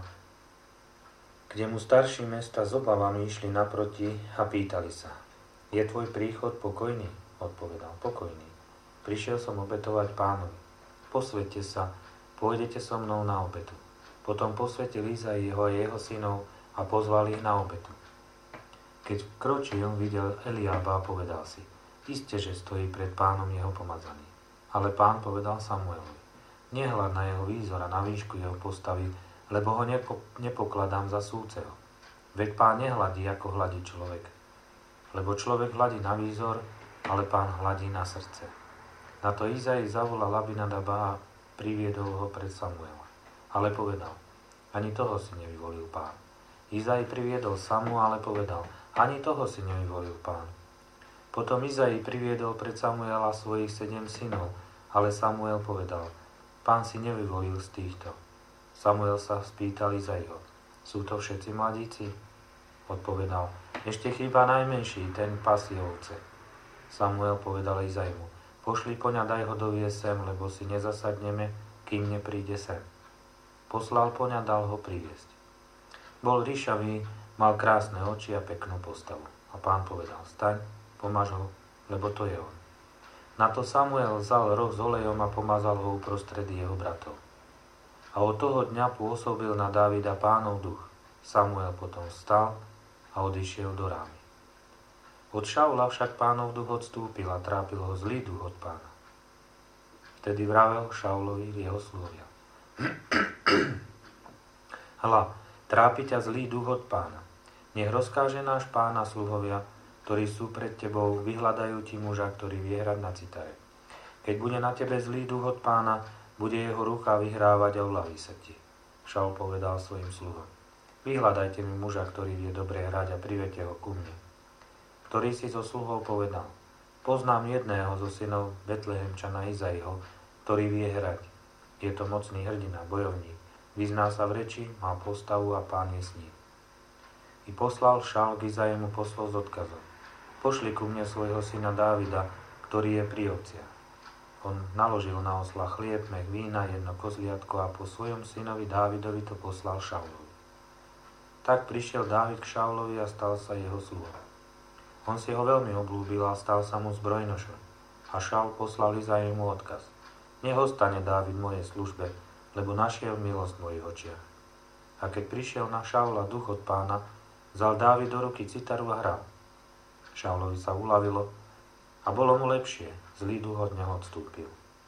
kde mu starší mesta s obavami išli naproti a pýtali sa: Je tvoj príchod pokojný? Odpovedal: Pokojný. Prišiel som obetovať Pánovi. Posväťte sa, pôjdete so mnou na obetu. Potom posvätil Izaiho a jeho synov a pozval ich na obetu. Keď kročil, videl Eliába a povedal si: Iste, že stojí pred Pánom jeho pomazaný. Ale Pán povedal Samuelovi: Nehľad na jeho výzor a na výšku jeho postavy, lebo ho nepokladám za súceho. Veď Pán nehladí, ako hladí človek. Lebo človek hladí na výzor, ale Pán hladí na srdce. Na to Izai zavolal Abinadaba a priviedol ho pred Samuela. Ale povedal: Ani toho si nevyvolil Pán. Izai priviedol Samu, ale povedal: Ani toho si nevyvolil Pán. Potom Izai priviedol pred Samuela svojich 7 synov, ale Samuel povedal: Pán si nevyvolil z týchto. Samuel sa spýtal Izaiho: Sú to všetci mladíci? Odpovedal: Ešte chýba najmenší, ten pasie ovce. Samuel povedal Izaimu: Pošli poňa, daj ho doviesť sem, lebo si nezasadneme, kým nepríde sem. Poslal poňa, dal ho priviesť. Bol ríšavý, mal krásne oči a peknú postavu. A Pán povedal: Staň, pomaž ho, lebo to je on. Na to Samuel vzal roh s olejom a pomazal ho uprostred jeho bratov. A od toho dňa pôsobil na Dávida Pánov duch. Samuel potom vstal a odišiel do Rámy. Od Šaula však Pánov duch odstúpil a trápil ho zlý duch od Pána. Vtedy vravel Šaulovi jeho sluhovia: Hľa, trápi ťa zlý duch od Pána. Nech rozkáže náš Pán a sluhovia, ktorí sú pred tebou, vyhľadajú ti muža, ktorý vie hrať na citare. Keď bude na tebe zlý duch od Pána, bude jeho ruka vyhrávať a uľaví sa ti. Šaul povedal svojim sluhom: Vyhľadajte mi muža, ktorý vie dobre hrať, a privedte ho ku mne. Ktorý si zo sluhov povedal: Poznám jedného zo synov Betlehemčana Izaiho, ktorý vie hrať. Je to mocný hrdina, bojovník. Vyzná sa v reči, má postavu a Pán je s ním. I poslal Šaul k Izaimu poslov s odkazom: Pošli ku mne svojho syna Dávida, ktorý je pri ovciach. On naložil na osla chlieb, mech vína, jedno kozliatko a po svojom synovi Dávidovi to poslal Šaulovi. Tak prišiel Dávid k Šaulovi a stal sa jeho sluhom. On si ho veľmi obľúbil a stal sa mu zbrojnošom. A Šaul poslal Izaimu odkaz: Nech ostane Dávid v mojej službe, lebo našiel milosť v mojich očiach. A keď prišiel na Šaula duch od Pána, vzal Dávid do ruky citaru a hral. Šaulovi sa uľavilo a bolo mu lepšie, zlý duch od neho odstúpil.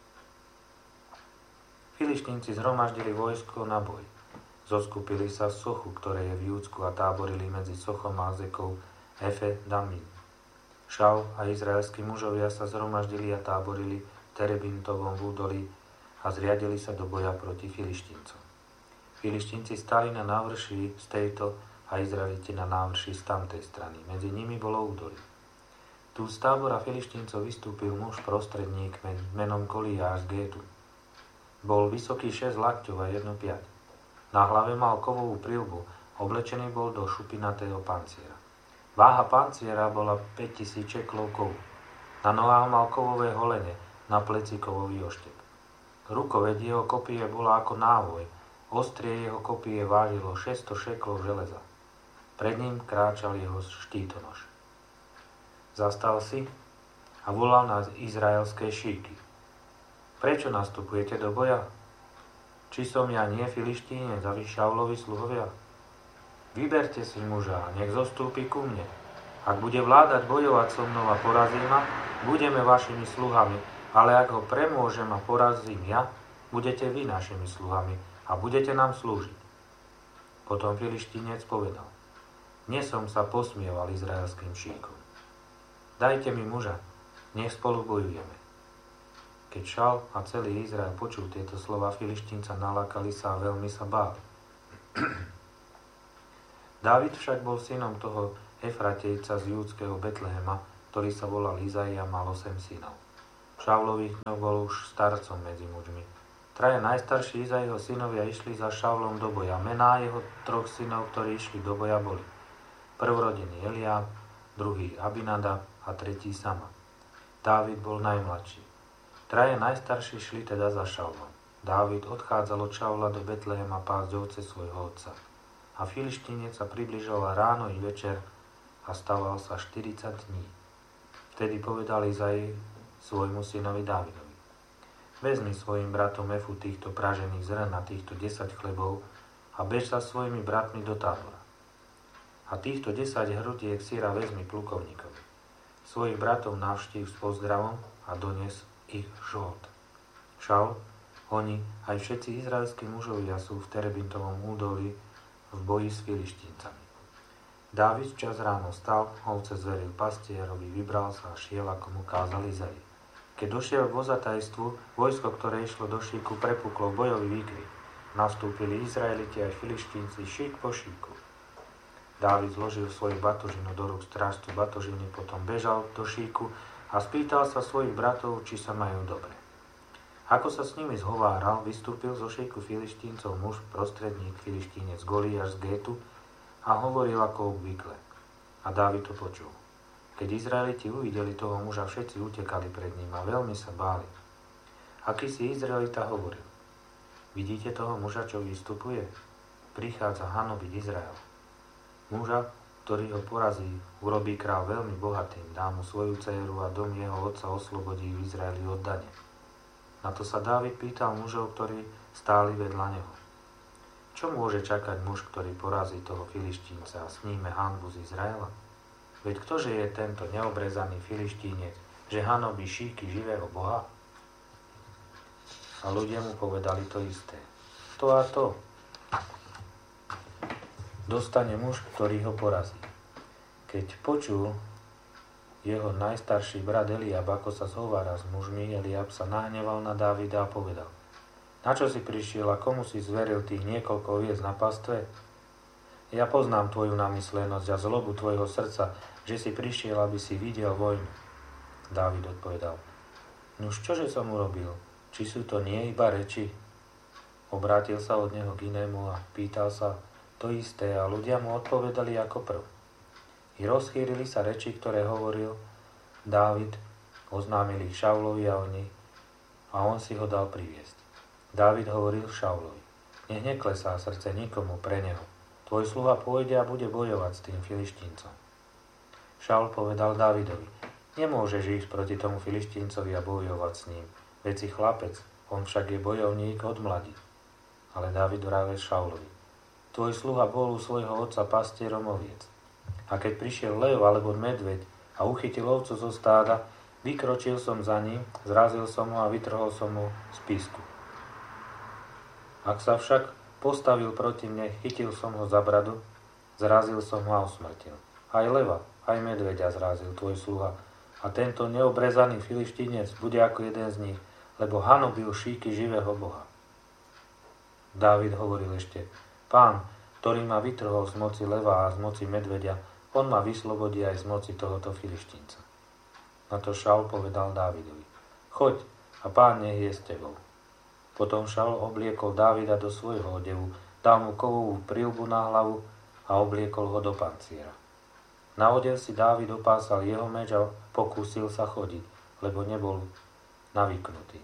Filištínci zhromaždili vojsko na boj. Zoskupili sa z Sochu, ktoré je v Júdsku, a táborili medzi Sochom a Azekou Efe Damim. Šaul a izraelskí mužovia sa zhromaždili a táborili v Terebintovom údolí a zriadili sa do boja proti Filištíncom. Filištínci stali na návrši z tejto a Izraeliti na návrši z tamtej strany. Medzi nimi bolo údolie. Tu z tábora Filištíncov vystúpil muž prostredník menom Goliáš z Gétu. Bol vysoký 6 lakťov a 1 piať. Na hlave mal kovovú prilbu, oblečený bol do šupinatého panciera. Váha panciera bola 5000 šeklov kovu. Na nohách mal kovové holene, na pleci kovový oštep. Rukoveď jeho kopie bola ako návoj, ostrie jeho kopie vážilo 600 šeklov železa. Pred ním kráčal jeho štítonož. Zastal si a volal na izraelské šíky: Prečo nastupujete do boja? Či som ja nie Filištínec a vy Šaulovi sluhovia? Vyberte si muža a nech zostúpi ku mne. Ak bude vládať bojovať so mnou a porazí ma, budeme vašimi sluhami, ale ak ho premôžem a porazím ja, budete vy našimi sluhami a budete nám slúžiť. Potom Filištínec povedal: Dnes som sa posmieval izraelským šíkom. Dajte mi muža, nech spolu bojujeme. Keď Šaul a celý Izrael počul tieto slova Filištínca, nalákali sa a veľmi sa báli. Dávid však bol synom toho Efratejca z júdskeho Betlehema, ktorý sa volal Izaia, mal 8 synov. Šaulových dňov bol už starcom medzi mužmi. Traja najstarší Izaiho synovia išli za Šaulom do boja. Mená jeho 3 synov, ktorí išli do boja, boli prvorodený Eliáb, druhý Abinadab a tretí Sama. Dávid bol najmladší. Traja najstarší šli teda za Šaulom. Dávid odchádzal od Šaula do Betlehema pásť ovce svojho otca. A Filištínec sa približoval ráno i večer a stával sa 40 dní. Vtedy povedal Izai svojmu synovi Dávidovi: vezmi svojim bratom efu týchto pražených zrn a týchto 10 chlebov a bež sa svojimi bratmi do tábora. A týchto 10 hrudiek syra vezmi plukovníkovi. Svojich bratov navštív s pozdravom a donies ich žolt. Šaul, oni, aj všetci izraelskí mužovia sú v Terebintovom údolí v boji s Filištíncami. Dávid včas ráno stal, ovce zveril pastierovi, vybral sa a šiel, ako mu kázal Izai. Keď došiel k vozatajstvu, vojsko, ktoré išlo do šíku, prepuklo bojový výkrik. Nastúpili Izraeliti aj Filištínci šík po šíku. Dávid zložil svoju batožinu do rúk strážcu batožiny, potom bežal do šíku a spýtal sa svojich bratov, či sa majú dobre. Ako sa s nimi zhováral, vystúpil zo šejku Filištíncov muž, prostredník Filištínec Goliáš z Gétu a hovoril ako obvykle. A Dávid to počul. Keď Izraeliti uvideli toho muža, všetci utekali pred ním a veľmi sa báli. Akýsi Izraelita hovoril: vidíte toho muža, čo vystupuje? Prichádza hanobiť Izrael. Muža, ktorý ho porazí, urobí kráľ veľmi bohatým, dá mu svoju dcéru a dom jeho otca oslobodí v Izraeli od dane. Na to sa Dávid pýtal mužov, ktorí stáli vedľa neho: čo môže čakať muž, ktorý porazí toho Filištínca a sníme hanbu z Izraela? Veď ktože je tento neobrezaný Filištínec, že hanobí šíky živého Boha? A ľudia mu povedali to isté. To a to dostane muž, ktorý ho porazí. Keď počul jeho najstarší brat Eliab, ako sa zhovára s mužmi, Eliab sa nahneval na Dávida a povedal: na čo si prišiel a komu si zveril tých niekoľko oviec na pastve? Ja poznám tvoju namyslenosť a zlobu tvojho srdca, že si prišiel, aby si videl vojnu. Dávid odpovedal: nuž čože som urobil? Či sú to nie iba reči? Obrátil sa od neho k inému a pýtal sa to isté a ľudia mu odpovedali ako prv. I rozchýrili sa reči, ktoré hovoril Dávid, oznámili ich Šaulovi a on si ho dal priviesť. Dávid hovoril Šaulovi: nech neklesá srdce nikomu pre neho. Tvoj sluha pôjde a bude bojovať s tým Filištíncom. Šaul povedal Dávidovi: nemôžeš ísť proti tomu Filištíncovi a bojovať s ním. Veď si chlapec, on však je bojovník od mladí. Ale Dávid vravel Šaulovi: tvoj sluha bol u svojho otca pastierom oviec. A keď prišiel lev alebo medveď a uchytil ovcu zo stáda, vykročil som za ním, zrazil som ho a vytrhol som mu z písku. Ak sa však postavil proti mne, chytil som ho za bradu, zrazil som ho a usmrtil. Aj leva, aj medveďa zrazil tvoj sluha a tento neobrezaný Filištínec bude ako jeden z nich, lebo hanobil šíky živého Boha. Dávid hovoril ešte: Pán, ktorý ma vytrhol z moci leva a z moci medveďa, on ma vyslobodí aj z moci tohoto Filištínca. Na to Šaul povedal Dávidovi: choď a Pán nech je s tebou. Potom Šaul obliekol Dávida do svojho odevu, dal mu kovovú prilbu na hlavu a obliekol ho do panciera. Na odev si Dávid opásal jeho meč a pokúsil sa chodiť, lebo nebol navyknutý.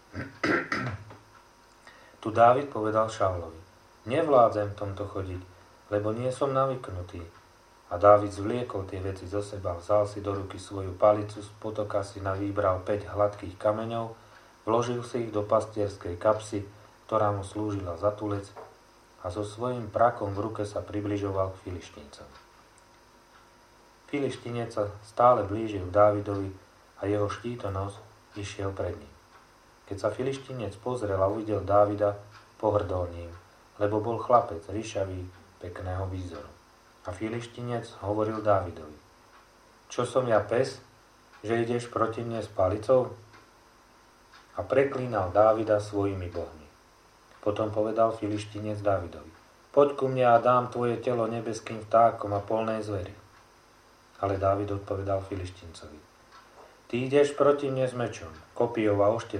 Tu Dávid povedal Šaulovi: nevládzem tomto chodiť, lebo nie som navyknutý. A Dávid zvliekol tie veci zo seba, vzal si do ruky svoju palicu, z potoka si navýbral 5 hladkých kameňov, vložil si ich do pastierskej kapsy, ktorá mu slúžila za tulec, a so svojím prakom v ruke sa približoval k Filištíncovi. Filištínec sa stále blížil k Dávidovi a jeho štítonos išiel pred ním. Keď sa Filištínec pozrel a uvidel Dávida, pohrdol ním, lebo bol chlapec, ryšavý, pekného výzoru. A Filištínec hovoril Dávidovi: čo som ja pes, že ideš proti mne s palicou? A preklínal Dávida svojimi bohmi. Potom povedal Filištínec Dávidovi: poď ku mne a dám tvoje telo nebeským vtákom a polnej zveri. Ale Dávid odpovedal Filištíncovi: Ty ideš proti mne s mečom, kopijou a oštetím,